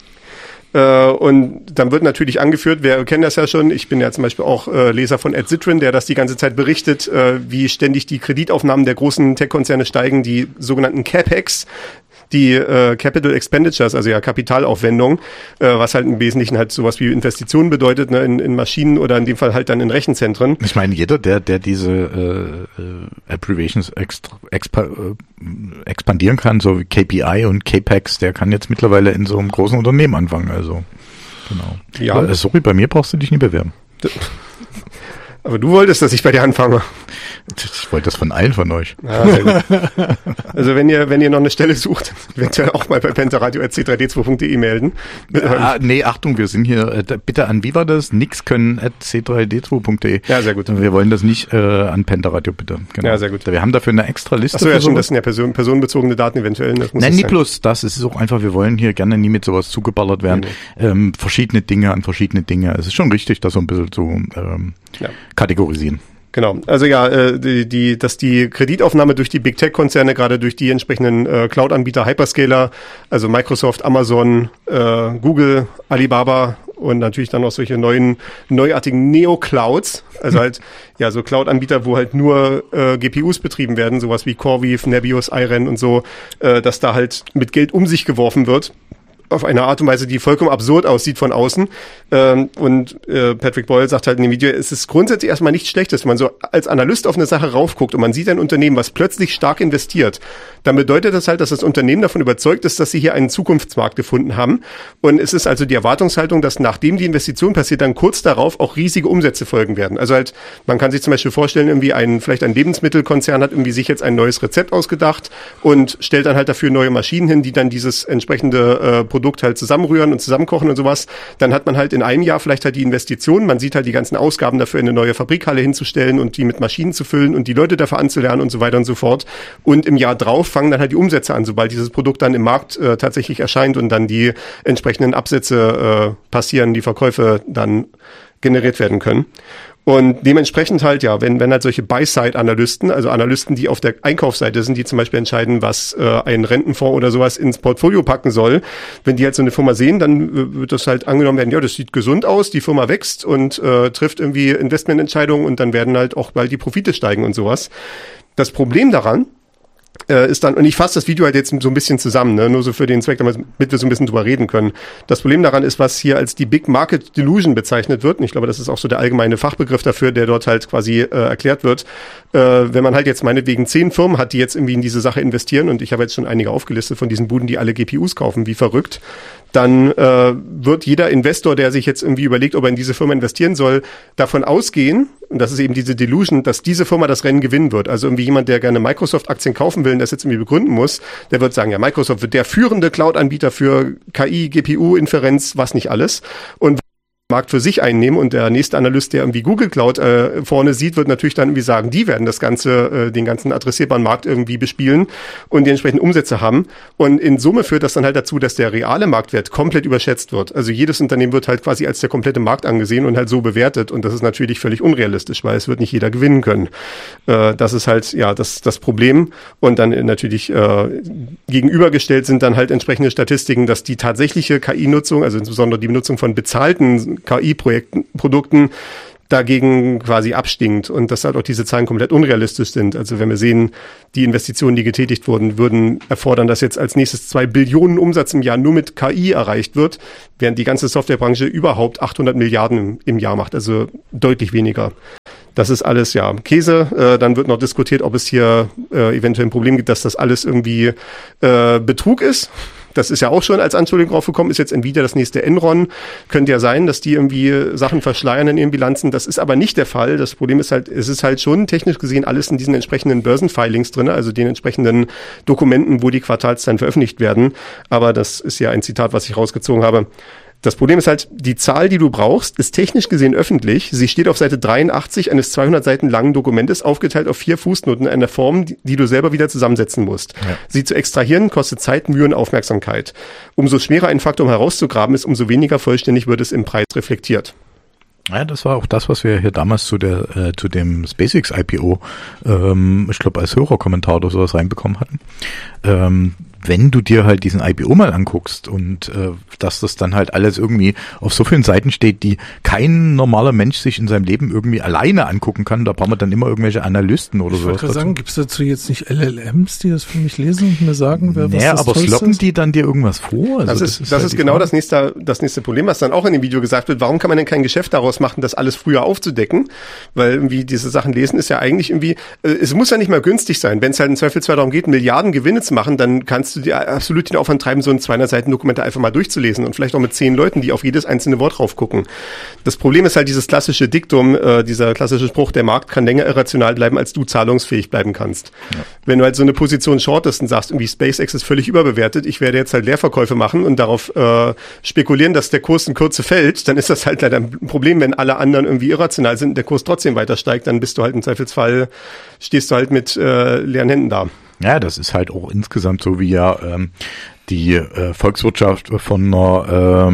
Und dann wird natürlich angeführt, wir kennen das ja schon, ich bin ja zum Beispiel auch Leser von Ed Zitrin, der das die ganze Zeit berichtet, wie ständig die Kreditaufnahmen der großen Tech-Konzerne steigen, die sogenannten CapEx, die Capital Expenditures, also ja Kapitalaufwendung, was halt im Wesentlichen halt sowas wie Investitionen bedeutet, ne, in Maschinen oder in dem Fall halt dann in Rechenzentren. Ich meine, jeder, der diese Abbreviations expandieren kann, so wie KPI und CAPEX, der kann jetzt mittlerweile in so einem großen Unternehmen anfangen. Also genau. Ja. Aber, sorry, bei mir brauchst du dich nie bewerben. Aber du wolltest, dass ich bei dir anfange. Ich wollte das von allen von euch. Ja, sehr gut. Also wenn ihr noch eine Stelle sucht, eventuell auch mal bei pentaradio@c3d2.de melden. Ja, nee, Achtung, wir sind hier, bitte an, wie war das? Nix können @c3d2.de. Ja, sehr gut. Wir wollen das nicht an Pentaradio, bitte. Genau. Ja, sehr gut. Wir haben dafür eine extra Liste. Achso, ja, schon, das sind ja personenbezogene Daten eventuell. Nein, nie bloß das. Es ist auch einfach, wir wollen hier gerne nie mit sowas zugeballert werden. Nee. Verschiedene Dinge an verschiedene Dinge. Es ist schon richtig, das so ein bisschen zu kategorisieren. Genau, also ja, dass die Kreditaufnahme durch die Big Tech-Konzerne, gerade durch die entsprechenden Cloud-Anbieter, Hyperscaler, also Microsoft, Amazon, Google, Alibaba und natürlich dann auch solche neuartigen Neo-Clouds, also halt ja so Cloud-Anbieter, wo halt nur GPUs betrieben werden, sowas wie CoreWeave, Nebius, IREN und so, dass da halt mit Geld um sich geworfen wird. Auf eine Art und Weise, die vollkommen absurd aussieht von außen. Und Patrick Boyle sagt halt in dem Video, es ist grundsätzlich erstmal nichts Schlechtes, wenn man so als Analyst auf eine Sache raufguckt und man sieht ein Unternehmen, was plötzlich stark investiert, dann bedeutet das halt, dass das Unternehmen davon überzeugt ist, dass sie hier einen Zukunftsmarkt gefunden haben. Und es ist also die Erwartungshaltung, dass nachdem die Investition passiert, dann kurz darauf auch riesige Umsätze folgen werden. Also halt, man kann sich zum Beispiel vorstellen, irgendwie vielleicht ein Lebensmittelkonzern hat irgendwie sich jetzt ein neues Rezept ausgedacht und stellt dann halt dafür neue Maschinen hin, die dann dieses entsprechende Produkt halt zusammenrühren und zusammenkochen und sowas. Dann hat man halt in einem Jahr vielleicht halt die Investition, man sieht halt die ganzen Ausgaben dafür, eine neue Fabrikhalle hinzustellen und die mit Maschinen zu füllen und die Leute dafür anzulernen und so weiter und so fort. Und im Jahr drauf fangen dann halt die Umsätze an, sobald dieses Produkt dann im Markt tatsächlich erscheint und dann die entsprechenden Absätze passieren, die Verkäufe dann generiert werden können. Und dementsprechend halt, ja, wenn halt solche Buy-Side-Analysten, also Analysten, die auf der Einkaufsseite sind, die zum Beispiel entscheiden, was ein Rentenfonds oder sowas ins Portfolio packen soll, wenn die halt so eine Firma sehen, dann wird das halt angenommen werden, ja, das sieht gesund aus, die Firma wächst und trifft irgendwie Investmententscheidungen und dann werden halt auch bald die Profite steigen und sowas. Das Problem daran ist dann, und ich fasse das Video halt jetzt so ein bisschen zusammen, ne, nur so für den Zweck, damit wir so ein bisschen drüber reden können. Das Problem daran ist, was hier als die Big Market Delusion bezeichnet wird, und ich glaube, das ist auch so der allgemeine Fachbegriff dafür, der dort halt quasi erklärt wird. Wenn man halt jetzt meinetwegen 10 Firmen hat, die jetzt irgendwie in diese Sache investieren, und ich habe jetzt schon einige aufgelistet von diesen Buden, die alle GPUs kaufen, wie verrückt, dann wird jeder Investor, der sich jetzt irgendwie überlegt, ob er in diese Firma investieren soll, davon ausgehen, und das ist eben diese Delusion, dass diese Firma das Rennen gewinnen wird. Also irgendwie jemand, der gerne Microsoft-Aktien kaufen will und das jetzt irgendwie begründen muss, der wird sagen, ja, Microsoft wird der führende Cloud-Anbieter für KI, GPU, Inferenz, was nicht alles. Und Markt für sich einnehmen, und der nächste Analyst, der irgendwie Google Cloud vorne sieht, wird natürlich dann irgendwie sagen, die werden das ganze, den ganzen adressierbaren Markt irgendwie bespielen und die entsprechenden Umsätze haben. Und in Summe führt das dann halt dazu, dass der reale Marktwert komplett überschätzt wird. Also jedes Unternehmen wird halt quasi als der komplette Markt angesehen und halt so bewertet, und das ist natürlich völlig unrealistisch, weil es wird nicht jeder gewinnen können. Das ist halt ja das Problem, und dann natürlich gegenübergestellt sind dann halt entsprechende Statistiken, dass die tatsächliche KI-Nutzung, also insbesondere die Nutzung von bezahlten KI-Produkten dagegen quasi abstinkt, und dass halt auch diese Zahlen komplett unrealistisch sind. Also wenn wir sehen, die Investitionen, die getätigt wurden, würden erfordern, dass jetzt als nächstes 2 Billionen Umsatz im Jahr nur mit KI erreicht wird, während die ganze Softwarebranche überhaupt 800 Milliarden im Jahr macht, also deutlich weniger. Das ist alles, ja, Käse. Dann wird noch diskutiert, ob es hier eventuell ein Problem gibt, dass das alles irgendwie Betrug ist. Das ist ja auch schon als Anschuldigung draufgekommen, ist jetzt Nvidia das nächste Enron. Könnte ja sein, dass die irgendwie Sachen verschleiern in ihren Bilanzen. Das ist aber nicht der Fall. Das Problem ist halt, es ist halt schon technisch gesehen alles in diesen entsprechenden Börsenfilings drin, also den entsprechenden Dokumenten, wo die Quartalszahlen veröffentlicht werden. Aber das ist ja ein Zitat, was ich rausgezogen habe. Das Problem ist halt, die Zahl, die du brauchst, ist technisch gesehen öffentlich. Sie steht auf Seite 83 eines 200 Seiten langen Dokumentes, aufgeteilt auf 4 Fußnoten in einer Form, die du selber wieder zusammensetzen musst. Ja. Sie zu extrahieren kostet Zeit, Mühe und Aufmerksamkeit. Umso schwerer ein Faktum herauszugraben ist, umso weniger vollständig wird es im Preis reflektiert. Ja, das war auch das, was wir hier damals zu dem SpaceX IPO, ich glaube, als Hörerkommentar oder sowas reinbekommen hatten. Wenn du dir halt diesen IPO mal anguckst und dass das dann halt alles irgendwie auf so vielen Seiten steht, die kein normaler Mensch sich in seinem Leben irgendwie alleine angucken kann, da brauchen wir dann immer irgendwelche Analysten oder sowas. Ich wollte gerade sagen, gibt es dazu jetzt nicht LLMs, die das für mich lesen und mir sagen, wer was das aber sloppen die dann dir irgendwas vor? Also das ist halt genau das nächste Problem, was dann auch in dem Video gesagt wird. Warum kann man denn kein Geschäft daraus machen, das alles früher aufzudecken? Weil irgendwie diese Sachen lesen ist ja eigentlich irgendwie, es muss ja nicht mal günstig sein. Wenn es halt im Zweifelsfall darum geht, Milliarden Gewinne zu machen, dann kannst du dir absolut den Aufwand treiben, so ein 200-Seiten-Dokument einfach mal durchzulesen und vielleicht auch mit 10 Leuten, die auf jedes einzelne Wort drauf gucken. Das Problem ist halt dieses klassische Diktum, dieser klassische Spruch, der Markt kann länger irrational bleiben, als du zahlungsfähig bleiben kannst. Ja. Wenn du halt so eine Position shortest und sagst, irgendwie SpaceX ist völlig überbewertet, ich werde jetzt halt Leerverkäufe machen und darauf spekulieren, dass der Kurs in Kürze fällt, dann ist das halt leider ein Problem, wenn alle anderen irgendwie irrational sind und der Kurs trotzdem weiter steigt, dann bist du halt im Zweifelsfall, stehst du halt mit leeren Händen da. Ja, das ist halt auch insgesamt so, wie ja die Volkswirtschaft von einer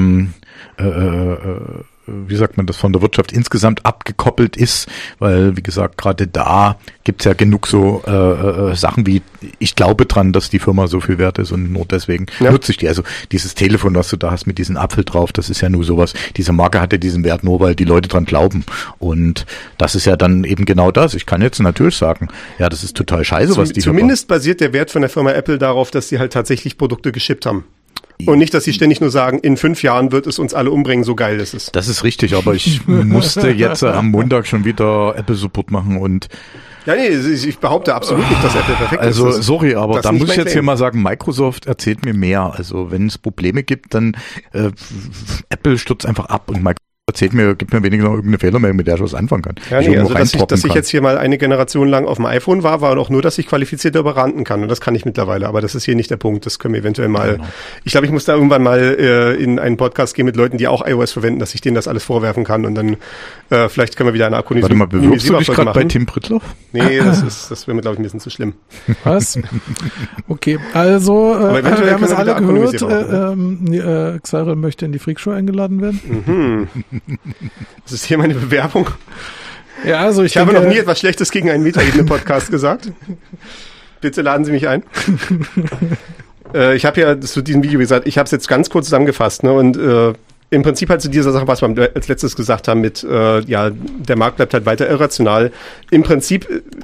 wie sagt man das, von der Wirtschaft insgesamt abgekoppelt ist, weil, wie gesagt, gerade da gibt's ja genug so Sachen wie, ich glaube dran, dass die Firma so viel wert ist und nur deswegen nutze ich die. Also dieses Telefon, was du da hast mit diesem Apfel drauf, das ist ja nur sowas, diese Marke hat ja diesen Wert nur, weil die Leute dran glauben. Und das ist ja dann eben genau das. Ich kann jetzt natürlich sagen, ja, das ist total scheiße, was die Zumindest basiert der Wert von der Firma Apple darauf, dass sie halt tatsächlich Produkte geschippt haben. Und nicht, dass sie ständig nur sagen, in 5 Jahren wird es uns alle umbringen, so geil ist es. Das ist richtig, aber ich musste jetzt am Montag schon wieder Apple-Support machen und ja, nee, ich behaupte absolut nicht, dass Apple perfekt ist. Also, sorry, aber da muss ich jetzt hier mal sagen, Microsoft erzählt mir mehr. Also, wenn es Probleme gibt, dann Apple stürzt einfach ab und Microsoft gibt mir wenigstens noch irgendeine Fehlermeldung, mit der ich was anfangen kann. Ja, nee, also dass ich jetzt hier mal eine Generation lang auf dem iPhone war auch nur, dass ich qualifiziert darüber ranten kann. Und das kann ich mittlerweile. Aber das ist hier nicht der Punkt. Das können wir eventuell mal. Genau. Ich glaube, ich muss da irgendwann mal in einen Podcast gehen mit Leuten, die auch iOS verwenden, dass ich denen das alles vorwerfen kann. Und dann vielleicht können wir wieder eine Akkunisierung. Warte mal, bewirbst du dich gerade bei Tim Prittloff? Nee, das wäre mir, glaube ich, ein bisschen zu schlimm. Was? Okay, also wir haben es alle gehört. Xara möchte in die Freakshow eingeladen werden. Mhm. Das ist hier meine Bewerbung. Ja, also ich habe noch nie etwas Schlechtes gegen einen Metaebene-Podcast gesagt. Bitte laden Sie mich ein. Ich habe ja zu diesem Video gesagt, ich habe es jetzt ganz kurz zusammengefasst, ne? Und im Prinzip halt zu dieser Sache, was wir als letztes gesagt haben mit, der Markt bleibt halt weiter irrational. Im Prinzip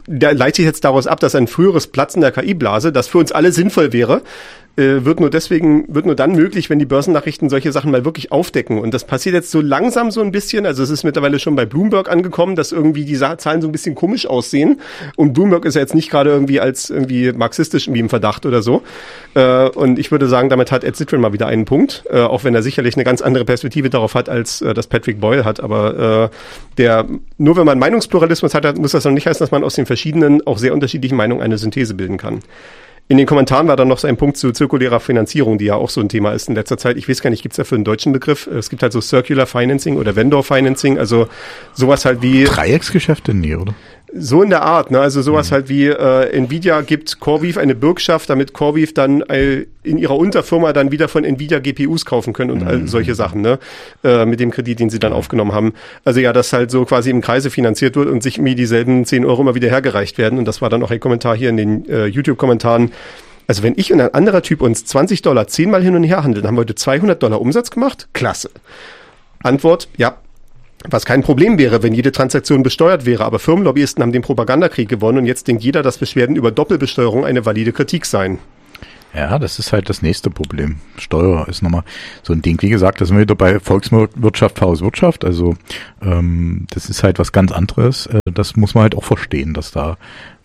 da leite ich jetzt daraus ab, dass ein früheres Platzen der KI-Blase, das für uns alle sinnvoll wäre, wird nur dann möglich, wenn die Börsennachrichten solche Sachen mal wirklich aufdecken. Und das passiert jetzt so langsam so ein bisschen. Also es ist mittlerweile schon bei Bloomberg angekommen, dass irgendwie die Zahlen so ein bisschen komisch aussehen. Und Bloomberg ist ja jetzt nicht gerade irgendwie als irgendwie marxistisch irgendwie im Verdacht oder so. Und ich würde sagen, damit hat Ed Zitron mal wieder einen Punkt. Auch wenn er sicherlich eine ganz andere Perspektive darauf hat, als das Patrick Boyle hat. Aber nur wenn man Meinungspluralismus hat, muss das noch nicht heißen, dass man aus den verschiedenen, auch sehr unterschiedlichen Meinungen eine Synthese bilden kann. In den Kommentaren war dann noch so ein Punkt zu zirkulärer Finanzierung, die ja auch so ein Thema ist in letzter Zeit. Ich weiß gar nicht, gibt's dafür einen deutschen Begriff? Es gibt halt so Circular Financing oder Vendor Financing, also sowas halt wie... Dreiecksgeschäfte? Nee, oder? So in der Art, ne? Also sowas halt wie Nvidia gibt CoreWeave eine Bürgschaft, damit CoreWeave dann in ihrer Unterfirma dann wieder von Nvidia GPUs kaufen können und all solche Sachen, ne? Mit dem Kredit, den sie dann aufgenommen haben. Also ja, dass halt so quasi im Kreise finanziert wird und sich irgendwie dieselben 10 Euro immer wieder hergereicht werden. Und das war dann auch ein Kommentar hier in den YouTube-Kommentaren. Also wenn ich und ein anderer Typ uns $20 10-mal hin und her handeln, haben wir heute $200 Umsatz gemacht? Klasse. Antwort, ja. Was kein Problem wäre, wenn jede Transaktion besteuert wäre, aber Firmenlobbyisten haben den Propagandakrieg gewonnen und jetzt denkt jeder, dass Beschwerden über Doppelbesteuerung eine valide Kritik seien. Ja, das ist halt das nächste Problem. Steuer ist nochmal so ein Ding. Wie gesagt, da sind wir wieder bei Volkswirtschaft, Hauswirtschaft. Also das ist halt was ganz anderes. Das muss man halt auch verstehen, dass da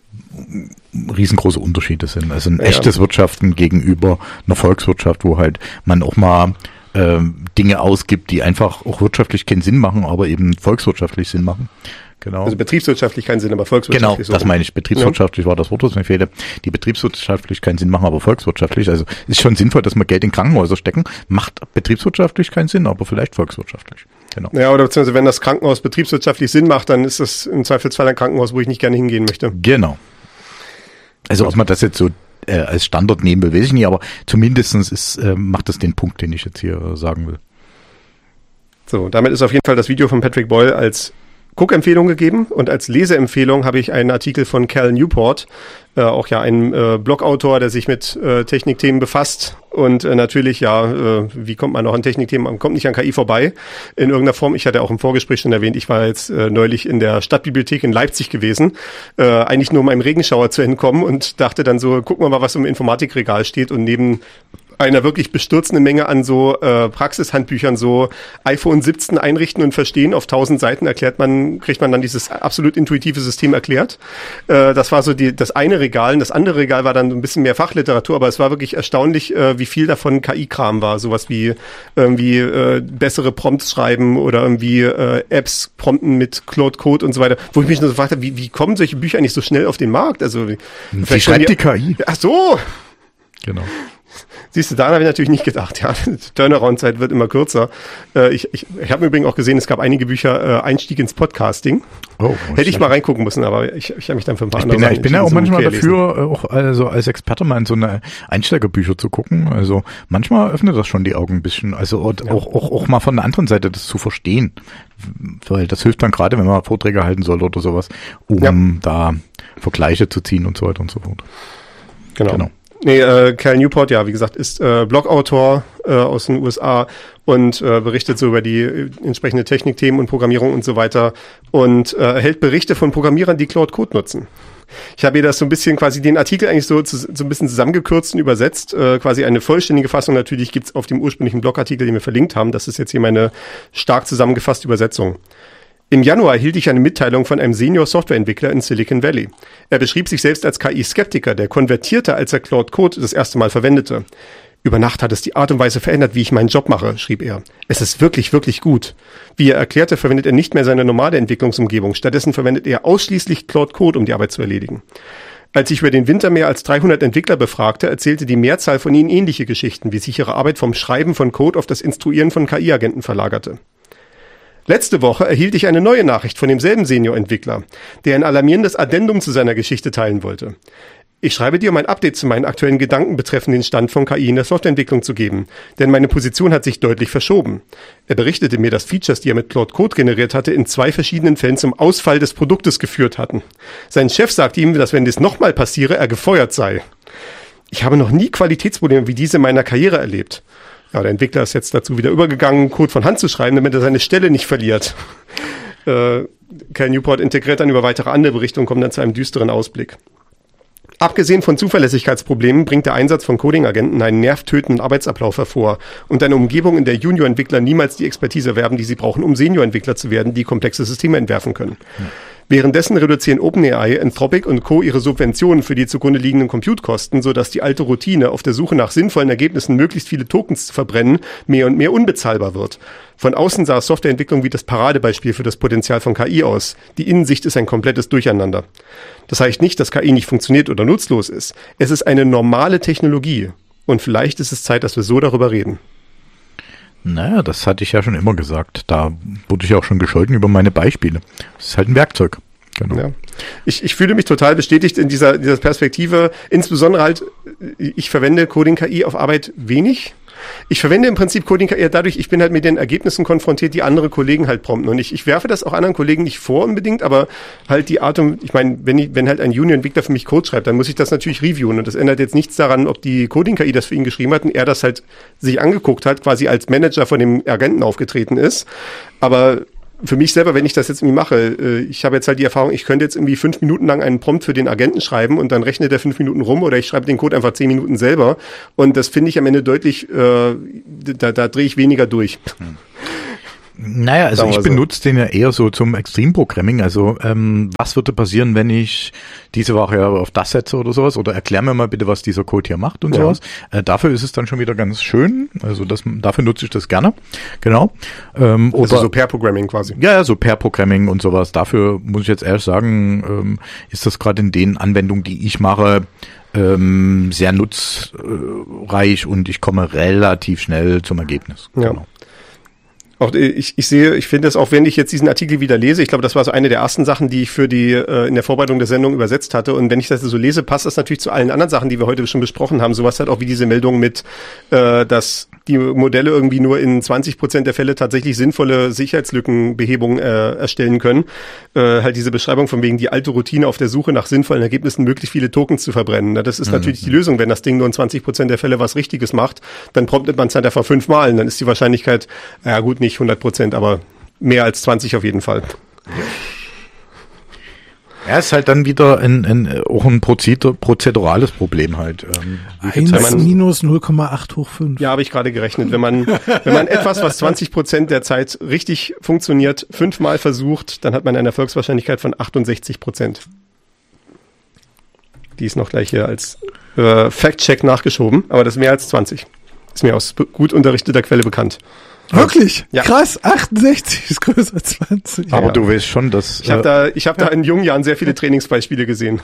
riesengroße Unterschiede sind. Also ein echtes Wirtschaften gegenüber einer Volkswirtschaft, wo halt man auch mal Dinge ausgibt, die einfach auch wirtschaftlich keinen Sinn machen, aber eben volkswirtschaftlich Sinn machen. Genau. Also betriebswirtschaftlich keinen Sinn, aber volkswirtschaftlich. Genau, das meine ich. Betriebswirtschaftlich war das Wort, was mir fehlte. Die betriebswirtschaftlich keinen Sinn machen, aber volkswirtschaftlich. Also ist schon sinnvoll, dass wir Geld in Krankenhäuser stecken. Macht betriebswirtschaftlich keinen Sinn, aber vielleicht volkswirtschaftlich. Genau. Ja, oder beziehungsweise wenn das Krankenhaus betriebswirtschaftlich Sinn macht, dann ist das im Zweifelsfall ein Krankenhaus, wo ich nicht gerne hingehen möchte. Genau. Also ob man das jetzt so als Standard nehmen will, weiß ich nicht, aber zumindestens macht das den Punkt, den ich jetzt hier sagen will. So, damit ist auf jeden Fall das Video von Patrick Boyle als Guckempfehlung gegeben und als Leseempfehlung habe ich einen Artikel von Cal Newport, auch ja ein Blogautor, der sich mit Technikthemen befasst und natürlich wie kommt man noch an Technikthemen, man kommt nicht an KI vorbei in irgendeiner Form. Ich hatte auch im Vorgespräch schon erwähnt, ich war jetzt neulich in der Stadtbibliothek in Leipzig gewesen, eigentlich nur um einem Regenschauer zu entkommen und dachte dann so, gucken wir mal, was im Informatikregal steht und neben einer wirklich bestürzenden Menge an so Praxishandbüchern, so iPhone 17 einrichten und verstehen. Auf 1000 Seiten kriegt man dann dieses absolut intuitive System erklärt. Das war so das eine Regal. Und das andere Regal war dann so ein bisschen mehr Fachliteratur, aber es war wirklich erstaunlich, wie viel davon KI-Kram war. Sowas wie irgendwie bessere Prompts schreiben oder irgendwie Apps prompten mit Claude Code und so weiter. Wo ich mich nur so gefragt habe, wie kommen solche Bücher eigentlich so schnell auf den Markt? Also wie schreibt die KI? Ach so! Genau. Siehst du, daran habe ich natürlich nicht gedacht. Ja, die Turnaround-Zeit wird immer kürzer. Ich habe übrigens auch gesehen, es gab einige Bücher Einstieg ins Podcasting. Oh, hätte ich mal reingucken müssen, aber ich habe mich dann für ein paar andere Ich bin ja auch manchmal dafür, auch also als Experte mal in so eine Einsteigerbücher zu gucken. Also manchmal öffnet das schon die Augen ein bisschen. Also auch mal von der anderen Seite das zu verstehen. Weil das hilft dann gerade, wenn man Vorträge halten soll oder sowas, um da Vergleiche zu ziehen und so weiter und so fort. Genau. Nee, Cal Newport, ja, wie gesagt, ist Blogautor aus den USA und berichtet so über die entsprechende Technikthemen und Programmierung und so weiter und erhält Berichte von Programmierern, die Claude Code nutzen. Ich habe hier das so ein bisschen quasi den Artikel eigentlich so ein bisschen zusammengekürzt und übersetzt. Quasi eine vollständige Fassung natürlich gibt's auf dem ursprünglichen Blogartikel, den wir verlinkt haben. Das ist jetzt hier meine stark zusammengefasste Übersetzung. Im Januar erhielt ich eine Mitteilung von einem Senior-Softwareentwickler in Silicon Valley. Er beschrieb sich selbst als KI-Skeptiker, der konvertierte, als er Claude Code das erste Mal verwendete. Über Nacht hat es die Art und Weise verändert, wie ich meinen Job mache, schrieb er. Es ist wirklich, wirklich gut. Wie er erklärte, verwendet er nicht mehr seine normale Entwicklungsumgebung. Stattdessen verwendet er ausschließlich Claude Code, um die Arbeit zu erledigen. Als ich über den Winter mehr als 300 Entwickler befragte, erzählte die Mehrzahl von ihnen ähnliche Geschichten, wie sich ihre Arbeit vom Schreiben von Code auf das Instruieren von KI-Agenten verlagerte. Letzte Woche erhielt ich eine neue Nachricht von demselben Senior-Entwickler, der ein alarmierendes Addendum zu seiner Geschichte teilen wollte. Ich schreibe dir, um ein Update zu meinen aktuellen Gedanken betreffend den Stand von KI in der Softwareentwicklung zu geben, denn meine Position hat sich deutlich verschoben. Er berichtete mir, dass Features, die er mit Claude Code generiert hatte, in 2 verschiedenen Fällen zum Ausfall des Produktes geführt hatten. Sein Chef sagte ihm, dass wenn dies nochmal passiere, er gefeuert sei. Ich habe noch nie Qualitätsprobleme wie diese in meiner Karriere erlebt. Ja, der Entwickler ist jetzt dazu wieder übergegangen, Code von Hand zu schreiben, damit er seine Stelle nicht verliert. Cal Newport integriert dann über weitere andere Berichte und kommt dann zu einem düsteren Ausblick. Abgesehen von Zuverlässigkeitsproblemen bringt der Einsatz von Coding-Agenten einen nervtötenden Arbeitsablauf hervor und eine Umgebung, in der Junior-Entwickler niemals die Expertise erwerben, die sie brauchen, um Senior-Entwickler zu werden, die komplexe Systeme entwerfen können. Währenddessen reduzieren OpenAI, Anthropic und Co. ihre Subventionen für die zugrunde liegenden Compute-Kosten, sodass die alte Routine, auf der Suche nach sinnvollen Ergebnissen möglichst viele Tokens zu verbrennen, mehr und mehr unbezahlbar wird. Von außen sah Softwareentwicklung wie das Paradebeispiel für das Potenzial von KI aus. Die Innensicht ist ein komplettes Durcheinander. Das heißt nicht, dass KI nicht funktioniert oder nutzlos ist. Es ist eine normale Technologie. Und vielleicht ist es Zeit, dass wir so darüber reden. Naja, das hatte ich ja schon immer gesagt. Da wurde ich auch schon gescholten über meine Beispiele. Es ist halt ein Werkzeug. Genau. Ja. Ich fühle mich total bestätigt in dieser Perspektive. Insbesondere halt, ich verwende Coding-KI auf Arbeit wenig. Ich verwende im Prinzip Coding eher dadurch, ich bin halt mit den Ergebnissen konfrontiert, die andere Kollegen halt prompten. Und ich werfe das auch anderen Kollegen nicht vor unbedingt, aber halt die Art und, ich meine, wenn halt ein Junior-Entwickler für mich Code schreibt, dann muss ich das natürlich reviewen. Und das ändert jetzt nichts daran, ob die Coding-KI das für ihn geschrieben hat und er das halt sich angeguckt hat, quasi als Manager von dem Agenten aufgetreten ist. Aber für mich selber, wenn ich das jetzt irgendwie mache, ich habe jetzt halt die Erfahrung, ich könnte jetzt irgendwie 5 Minuten lang einen Prompt für den Agenten schreiben und dann rechnet er 5 Minuten rum oder ich schreibe den Code einfach 10 Minuten selber und das finde ich am Ende deutlich, da drehe ich weniger durch. Naja, also ich benutze den ja eher so zum Extremprogramming. Also was würde passieren, wenn ich diese Woche auf das setze oder sowas? Oder erklär mir mal bitte, was dieser Code hier macht und sowas. Dafür ist es dann schon wieder ganz schön. Also dafür nutze ich das gerne. Genau. Also so Pair-Programming quasi. Ja, so Pair-Programming und sowas. Dafür muss ich jetzt ehrlich sagen, ist das gerade in den Anwendungen, die ich mache, sehr nutzreich und ich komme relativ schnell zum Ergebnis. Ja. Genau. Auch ich finde es auch, wenn ich jetzt diesen Artikel wieder lese, ich glaube, das war so eine der ersten Sachen, die ich für die in der Vorbereitung der Sendung übersetzt hatte. Und wenn ich das so lese, passt das natürlich zu allen anderen Sachen, die wir heute schon besprochen haben. Sowas halt auch wie diese Meldung mit, dass die Modelle irgendwie nur in 20% der Fälle tatsächlich sinnvolle Sicherheitslückenbehebung erstellen können. Halt diese Beschreibung von wegen die alte Routine auf der Suche nach sinnvollen Ergebnissen, möglichst viele Tokens zu verbrennen. Das ist natürlich die Lösung. Wenn das Ding nur in 20% der Fälle was Richtiges macht, dann promptet man es halt einfach 5-mal. Und dann ist die Wahrscheinlichkeit, ja gut, nicht 100%, aber mehr als 20 auf jeden Fall. Ja, ist halt dann wieder auch ein prozedurales Problem halt. 1 minus 0,8 hoch 5. Ja, habe ich gerade gerechnet. Wenn man etwas, was 20% der Zeit richtig funktioniert, 5-mal versucht, dann hat man eine Erfolgswahrscheinlichkeit von 68%. Die ist noch gleich hier als Fact-Check nachgeschoben, aber das ist mehr als 20. Ist mir aus gut unterrichteter Quelle bekannt. Wirklich? Ja. Krass, 68 ist größer als 20. Aber du weißt schon, dass... Ich hab da in jungen Jahren sehr viele Trainingsbeispiele gesehen.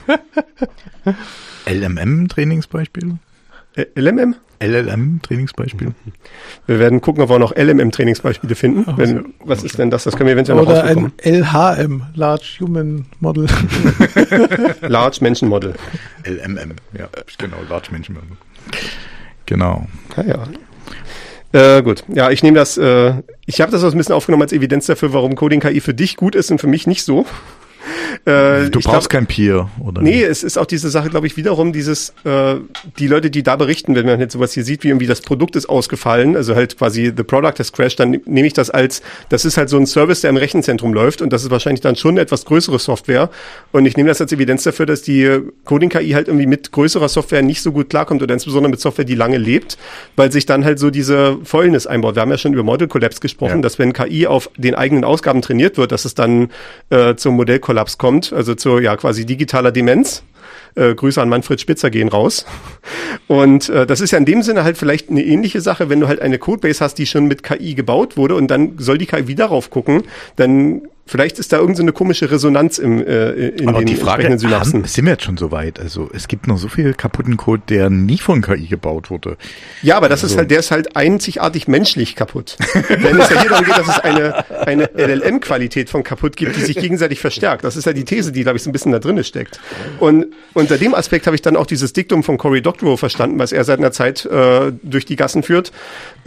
LMM-Trainingsbeispiele? LMM? LLM-Trainingsbeispiele? Wir werden gucken, ob wir noch LMM-Trainingsbeispiele finden. Was ist denn das? Das können wir eventuell noch rausbekommen. Oder ein LHM, Large Human Model. Large Menschen Model. LMM, ja, genau, Large Menschen Model. Genau. Ja. Gut, ja, ich nehme das, ich habe das auch ein bisschen aufgenommen als Evidenz dafür, warum Coding-KI für dich gut ist und für mich nicht so. Du brauchst kein Peer, oder? Nee, es ist auch diese Sache, glaube ich, wiederum die Leute, die da berichten, wenn man jetzt sowas hier sieht, wie irgendwie das Produkt ist ausgefallen, also halt quasi the product has crashed, dann nehme ich das das ist halt so ein Service, der im Rechenzentrum läuft und das ist wahrscheinlich dann schon eine etwas größere Software und ich nehme das als Evidenz dafür, dass die Coding-KI halt irgendwie mit größerer Software nicht so gut klarkommt oder insbesondere mit Software, die lange lebt, weil sich dann halt so diese Fäulnis einbaut. Wir haben ja schon über Model Collapse gesprochen, dass wenn KI auf den eigenen Ausgaben trainiert wird, dass es dann zum Modellkollaps kommt, also zur quasi digitaler Demenz. Grüße an Manfred Spitzer gehen raus. Und das ist ja in dem Sinne halt vielleicht eine ähnliche Sache, wenn du halt eine Codebase hast, die schon mit KI gebaut wurde und dann soll die KI wieder drauf gucken, dann vielleicht ist da irgendeine komische Resonanz in den entsprechenden Synapsen. Sind wir jetzt schon so weit? Also es gibt noch so viel kaputten Code, der nie von KI gebaut wurde. Ja, aber das ist halt, der ist halt einzigartig menschlich kaputt. Wenn es ja hier darum geht, dass es eine LLM-Qualität von kaputt gibt, die sich gegenseitig verstärkt. Das ist ja die These, die, glaube ich, so ein bisschen da drin steckt. Und unter dem Aspekt habe ich dann auch dieses Diktum von Cory Doctorow verstanden, was er seit einer Zeit durch die Gassen führt,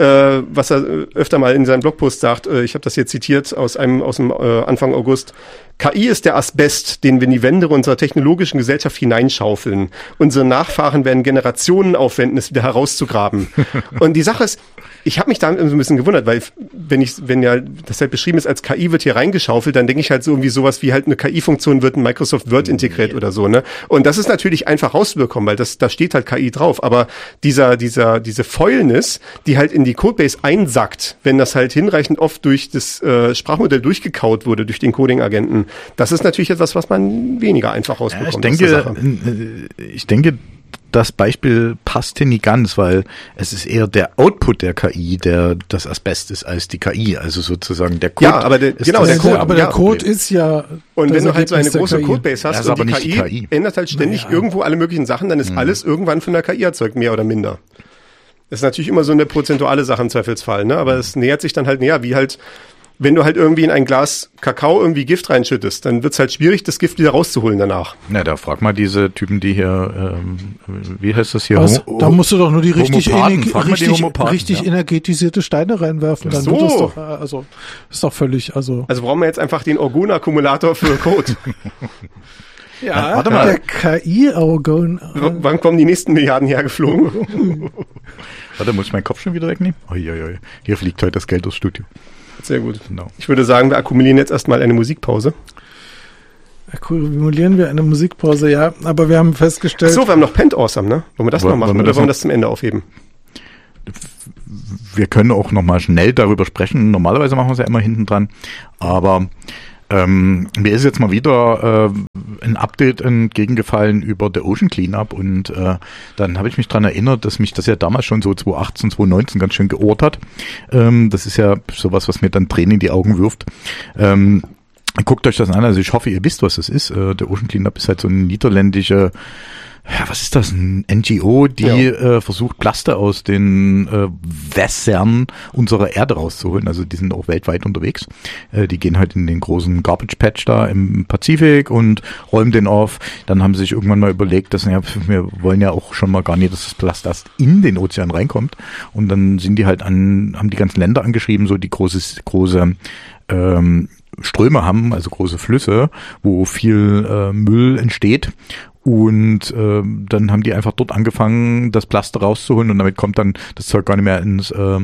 was er öfter mal in seinem Blogpost sagt. Ich habe das hier zitiert aus dem Anfang August. KI ist der Asbest, den wir in die Wände unserer technologischen Gesellschaft hineinschaufeln. Unsere Nachfahren werden Generationen aufwenden, es wieder herauszugraben. Und die Sache ist, ich habe mich da so ein bisschen gewundert, weil wenn ja das halt beschrieben ist als KI wird hier reingeschaufelt, dann denke ich halt so irgendwie sowas wie halt eine KI-Funktion wird in Microsoft Word integriert oder so, ne? Und das ist natürlich einfach rausbekommen, weil da steht halt KI drauf. Aber diese Fäulnis, die halt in die Codebase einsackt, wenn das halt hinreichend oft durch das Sprachmodell durchgekaut wurde, durch den Coding-Agenten, das ist natürlich etwas, was man weniger einfach rausbekommt. Ich denke, das Beispiel passt hier nicht ganz, weil es ist eher der Output der KI, der das Asbest ist, als die KI. Also sozusagen der Code. Ja, aber der Code ist ja. Und wenn du halt so eine große Codebase hast und die KI ändert halt ständig irgendwo alle möglichen Sachen, dann ist alles irgendwann von der KI erzeugt, mehr oder minder. Das ist natürlich immer so eine prozentuale Sache im Zweifelsfall, ne? Aber es nähert sich dann halt näher, wie halt, wenn du halt irgendwie in ein Glas Kakao irgendwie Gift reinschüttest, dann wird's halt schwierig, das Gift wieder rauszuholen danach. Na, da frag mal diese Typen, die hier, wie heißt das hier? Da musst du doch nur die richtig Homopathen, energetisierte Steine reinwerfen. Dann wird das doch, ist doch völlig, Also brauchen wir jetzt einfach den Orgon-Akkumulator für Code. Ja, warte mal. Der KI-Orgon. Wann kommen die nächsten Milliarden hergeflogen? Warte, muss ich meinen Kopf schon wieder wegnehmen? Hier fliegt heute das Geld durchs Studio. Sehr gut. Genau. Ich würde sagen, wir akkumulieren jetzt erstmal eine Musikpause. Akkumulieren wir eine Musikpause, ja. Aber wir haben festgestellt... Ach so, wir haben noch Pent Awesome, ne? Wollen wir das noch machen oder wollen wir das zum Ende aufheben? Wir können auch noch mal schnell darüber sprechen. Normalerweise machen wir es ja immer hinten dran. Aber mir ist jetzt mal wieder ein Update entgegengefallen über The Ocean Cleanup und dann habe ich mich dran erinnert, dass mich das ja damals schon so 2018, 2019 ganz schön geohrt hat. Das ist ja sowas, was mir dann Tränen in die Augen wirft. Guckt euch das an, also ich hoffe, ihr wisst, was das ist. The Ocean Cleanup ist halt so eine niederländische, was ist das, ein NGO, die versucht, Plaste aus den Wässern unserer Erde rauszuholen. Also die sind auch weltweit unterwegs. Die gehen halt in den großen Garbage Patch da im Pazifik und räumen den auf. Dann haben sie sich irgendwann mal überlegt, dass wir wollen ja auch schon mal gar nicht, dass das Plast erst in den Ozean reinkommt. Und dann sind die halt haben die ganzen Länder angeschrieben, so die große Ströme haben, also große Flüsse, wo viel Müll entsteht. Und dann haben die einfach dort angefangen, das Plaste rauszuholen und damit kommt dann das Zeug gar nicht mehr in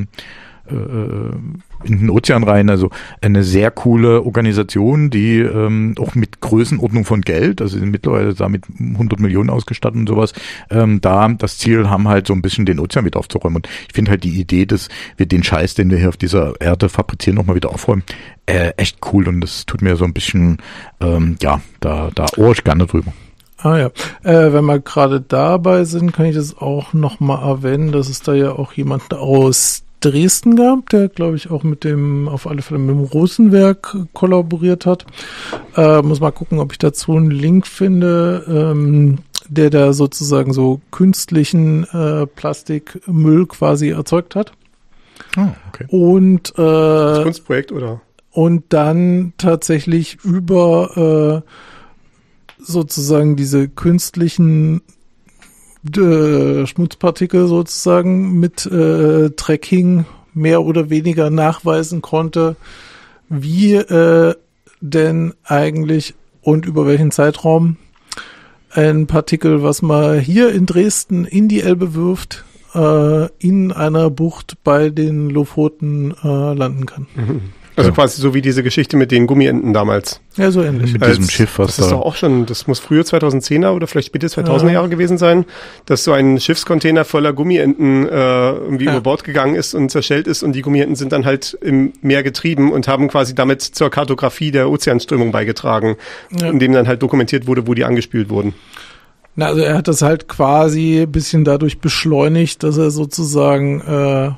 den Ozean rein. Also eine sehr coole Organisation, die auch mit Größenordnung von Geld, also sind mittlerweile da mit 100 Millionen ausgestattet und sowas, da das Ziel haben halt so ein bisschen den Ozean wieder aufzuräumen. Und ich finde halt die Idee, dass wir den Scheiß, den wir hier auf dieser Erde fabrizieren, nochmal wieder aufräumen, echt cool und das tut mir so ein bisschen, da ohr ich gerne drüber. Ah ja, wenn wir gerade dabei sind, kann ich das auch nochmal erwähnen, dass es da ja auch jemanden aus Dresden gab, der glaube ich auch auf alle Fälle mit dem Rosenwerk kollaboriert hat. Muss mal gucken, ob ich dazu einen Link finde, der da sozusagen so künstlichen Plastikmüll quasi erzeugt hat. Oh, okay. Und das Kunstprojekt, oder? Und dann tatsächlich über sozusagen diese künstlichen Schmutzpartikel sozusagen mit Tracking mehr oder weniger nachweisen konnte, wie denn eigentlich und über welchen Zeitraum ein Partikel, was man hier in Dresden in die Elbe wirft, in einer Bucht bei den Lofoten landen kann. Mhm. Also quasi so wie diese Geschichte mit den Gummienten damals. Ja, so ähnlich. Mit diesem Schiff, was das ist doch auch schon, das muss früher 2010er oder vielleicht später 2000er Jahre gewesen sein, dass so ein Schiffscontainer voller Gummienten irgendwie über Bord gegangen ist und zerschellt ist und die Gummienten sind dann halt im Meer getrieben und haben quasi damit zur Kartografie der Ozeanströmung beigetragen, indem dann halt dokumentiert wurde, wo die angespült wurden. Na, also er hat das halt quasi ein bisschen dadurch beschleunigt, dass er sozusagen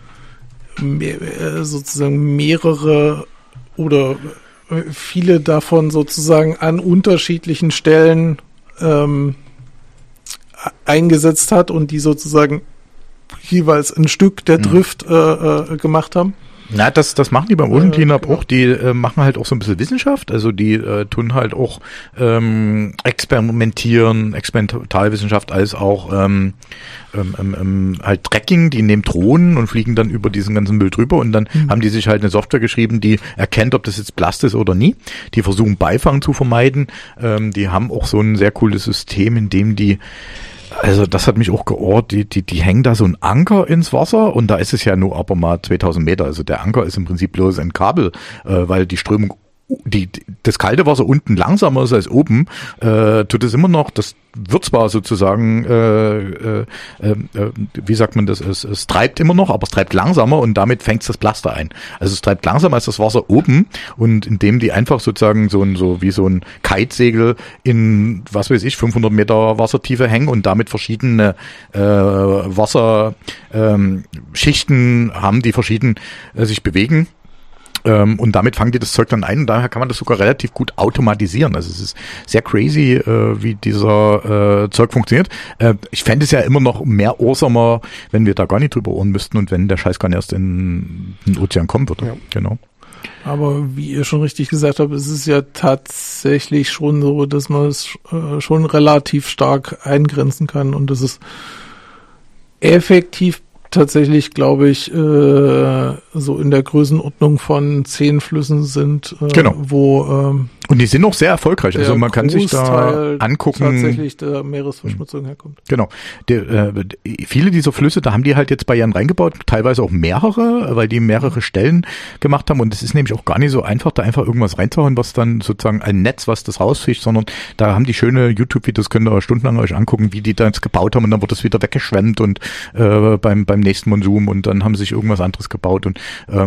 mehrere oder viele davon sozusagen an unterschiedlichen Stellen eingesetzt hat und die sozusagen jeweils ein Stück der Drift gemacht haben. Na, das machen die beim Ocean Cleanup auch. Die machen halt auch so ein bisschen Wissenschaft. Also die tun halt auch experimentieren, Experimentalwissenschaft als auch halt Tracking. Die nehmen Drohnen und fliegen dann über diesen ganzen Müll drüber und dann haben die sich halt eine Software geschrieben, die erkennt, ob das jetzt Plast ist oder nie. Die versuchen Beifang zu vermeiden. Die haben auch so ein sehr cooles System, in dem die also das hat mich auch geohrt, die hängen da so ein Anker ins Wasser und da ist es ja nur aber mal 2000 Meter. Also der Anker ist im Prinzip bloß ein Kabel, weil die Strömung, das kalte Wasser unten langsamer ist als oben, tut es immer noch, das wird zwar sozusagen, wie sagt man das, es treibt immer noch, aber es treibt langsamer und damit fängt es das Plaster ein. Also es treibt langsamer als das Wasser oben und indem die einfach sozusagen so wie so ein Kitesegel in, was weiß ich, 500 Meter Wassertiefe hängen und damit verschiedene Wasserschichten haben, die verschieden sich bewegen. Und damit fangen die das Zeug dann ein und daher kann man das sogar relativ gut automatisieren. Also es ist sehr crazy, wie dieser Zeug funktioniert. Ich fände es ja immer noch mehr awesome, wenn wir da gar nicht drüber ohren müssten und wenn der Scheiß gar nicht erst in den Ozean kommen würde. Ja. Genau. Aber wie ihr schon richtig gesagt habt, es ist ja tatsächlich schon so, dass man es schon relativ stark eingrenzen kann und das ist effektiv tatsächlich, glaube ich, so in der Größenordnung von 10 Flüssen sind, genau. Wo und die sind auch sehr erfolgreich. Also man kann sich da angucken, tatsächlich der Meeresverschmutzung herkommt. Genau. Viele dieser Flüsse, da haben die halt jetzt Barrieren reingebaut, teilweise auch mehrere, weil die mehrere Stellen gemacht haben und es ist nämlich auch gar nicht so einfach, da einfach irgendwas reinzuhauen, was dann sozusagen ein Netz, was das rausfischt, sondern da haben die schöne YouTube-Videos, könnt ihr stundenlang euch angucken, wie die da jetzt gebaut haben und dann wird es wieder weggeschwemmt und beim nächsten Monsum und dann haben sie sich irgendwas anderes gebaut und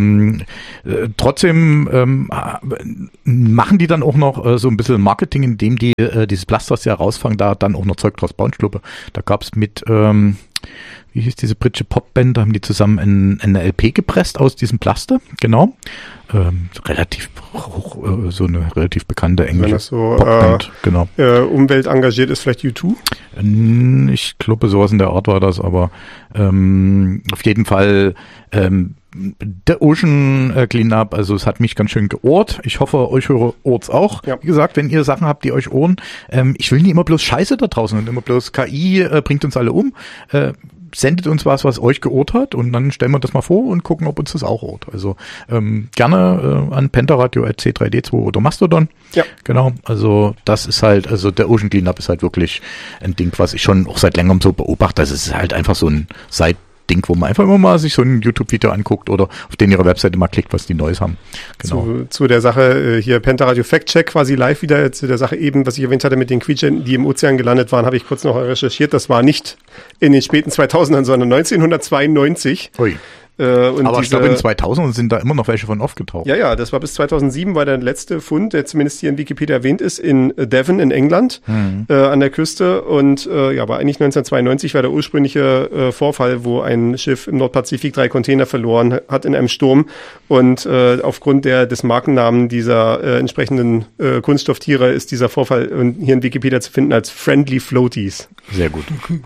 trotzdem machen die dann auch noch so ein bisschen Marketing, indem die dieses Plast, was sie herausfangen, da dann auch noch Zeug draus bauen. Ich glaube, da gab es mit wie hieß diese britische Popband, da haben die zusammen eine LP gepresst aus diesem Plaste, genau. Relativ hoch, so eine relativ bekannte englische Popband, genau. Umweltengagiert ist vielleicht U2? Ich glaube, sowas in der Art war das, aber auf jeden Fall der Ocean Cleanup, also es hat mich ganz schön geohrt. Ich hoffe, euch ohrt's auch. Ja. Wie gesagt, wenn ihr Sachen habt, die euch ohren, ich will nicht immer bloß Scheiße da draußen und immer bloß KI bringt uns alle um. Sendet uns was euch geohrt hat und dann stellen wir das mal vor und gucken, ob uns das auch ohrt. Also gerne an pentaradio@c3d2 oder Mastodon. Ja. Genau, also das ist halt, also der Ocean Cleanup ist halt wirklich ein Ding, was ich schon auch seit längerem so beobachte. Das ist halt einfach so ein Ding, wo man einfach immer mal sich so ein YouTube-Video anguckt oder auf den ihrer Webseite mal klickt, was die Neues haben. Genau. Zu der Sache hier Pentaradio Fact-Check quasi live wieder, zu der Sache eben, was ich erwähnt hatte mit den Quietschenten, die im Ozean gelandet waren, habe ich kurz noch recherchiert. Das war nicht in den späten 2000ern, sondern 1992. Ui. Aber ich glaube, in 2000 sind da immer noch welche von aufgetaucht. Ja, das war bis 2007, war der letzte Fund, der zumindest hier in Wikipedia erwähnt ist, in Devon in England, an der Küste. Und war eigentlich 1992 war der ursprüngliche Vorfall, wo ein Schiff im Nordpazifik 3 Container verloren hat in einem Sturm. Und aufgrund des Markennamen dieser entsprechenden Kunststofftiere ist dieser Vorfall hier in Wikipedia zu finden als Friendly Floaties. Sehr gut, genau.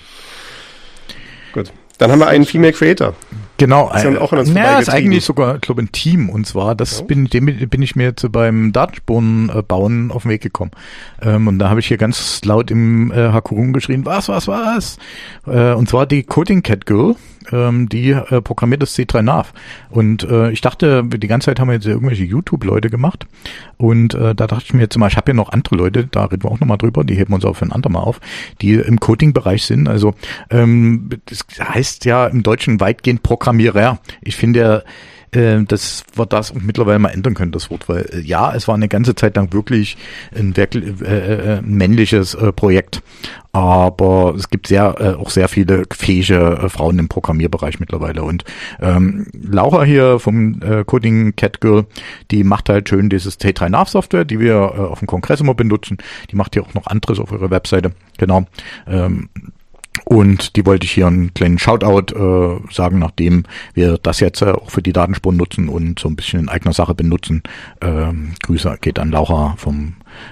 Gut. Dann haben wir einen Female Creator. Genau, ist eigentlich sogar, ich glaube, ein Team. Und zwar, bin ich mir jetzt beim Datenspuren bauen auf den Weg gekommen. Und da habe ich hier ganz laut im Hakurun geschrien, was? Und zwar die Coding Cat Girl, die programmiert das C3Nav. Und ich dachte, die ganze Zeit haben wir jetzt irgendwelche YouTube-Leute gemacht. Und da dachte ich mir jetzt mal, ich habe hier noch andere Leute, da reden wir auch nochmal drüber, die heben uns auch für ein andermal auf, die im Coding-Bereich sind. Also das heißt ja im Deutschen weitgehend Programmierer. Ich finde dass wir das mittlerweile mal ändern können, das Wort, weil es war eine ganze Zeit lang wirklich ein männliches Projekt, aber es gibt auch sehr viele fähige Frauen im Programmierbereich mittlerweile und Laura hier vom Coding Cat Girl, die macht halt schön dieses C3Nav Software, die wir auf dem Kongress immer benutzen, die macht hier auch noch anderes auf ihrer Webseite, genau. Und die wollte ich hier einen kleinen Shoutout sagen, nachdem wir das jetzt auch für die Datenspuren nutzen und so ein bisschen in eigener Sache benutzen. Grüße geht an Laura von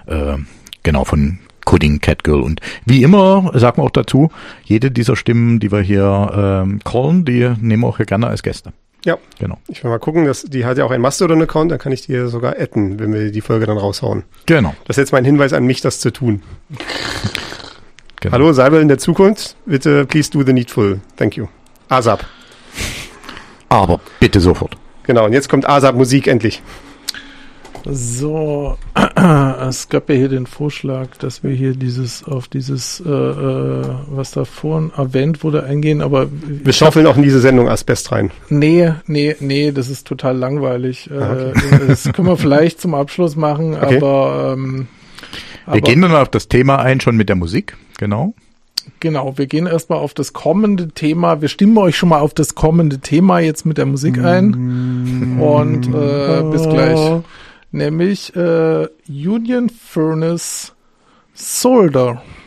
Coding Cat Girl. Und wie immer, sagen wir auch dazu, jede dieser Stimmen, die wir hier callen, die nehmen wir auch hier gerne als Gäste. Ja, genau. Ich will mal gucken, die hat ja auch einen Mastodon-Account, dann kann ich die sogar adden, wenn wir die Folge dann raushauen. Genau. Das ist jetzt mein Hinweis an mich, das zu tun. Genau. Hallo, Seibel in der Zukunft, bitte please do the needful. Thank you. ASAP. Aber bitte sofort. Genau, und jetzt kommt ASAP-Musik endlich. So, es gab ja hier den Vorschlag, dass wir hier auf dieses, was da vorhin erwähnt wurde, eingehen, aber wir schaufeln auch in diese Sendung Asbest rein. Nee, das ist total langweilig. Okay. Das können wir vielleicht zum Abschluss machen, okay. aber wir gehen dann auf das Thema ein, schon mit der Musik, genau. Genau, wir gehen erstmal auf das kommende Thema. Wir stimmen euch schon mal auf das kommende Thema jetzt mit der Musik ein. Und bis gleich. Nämlich Union Furnace Solder.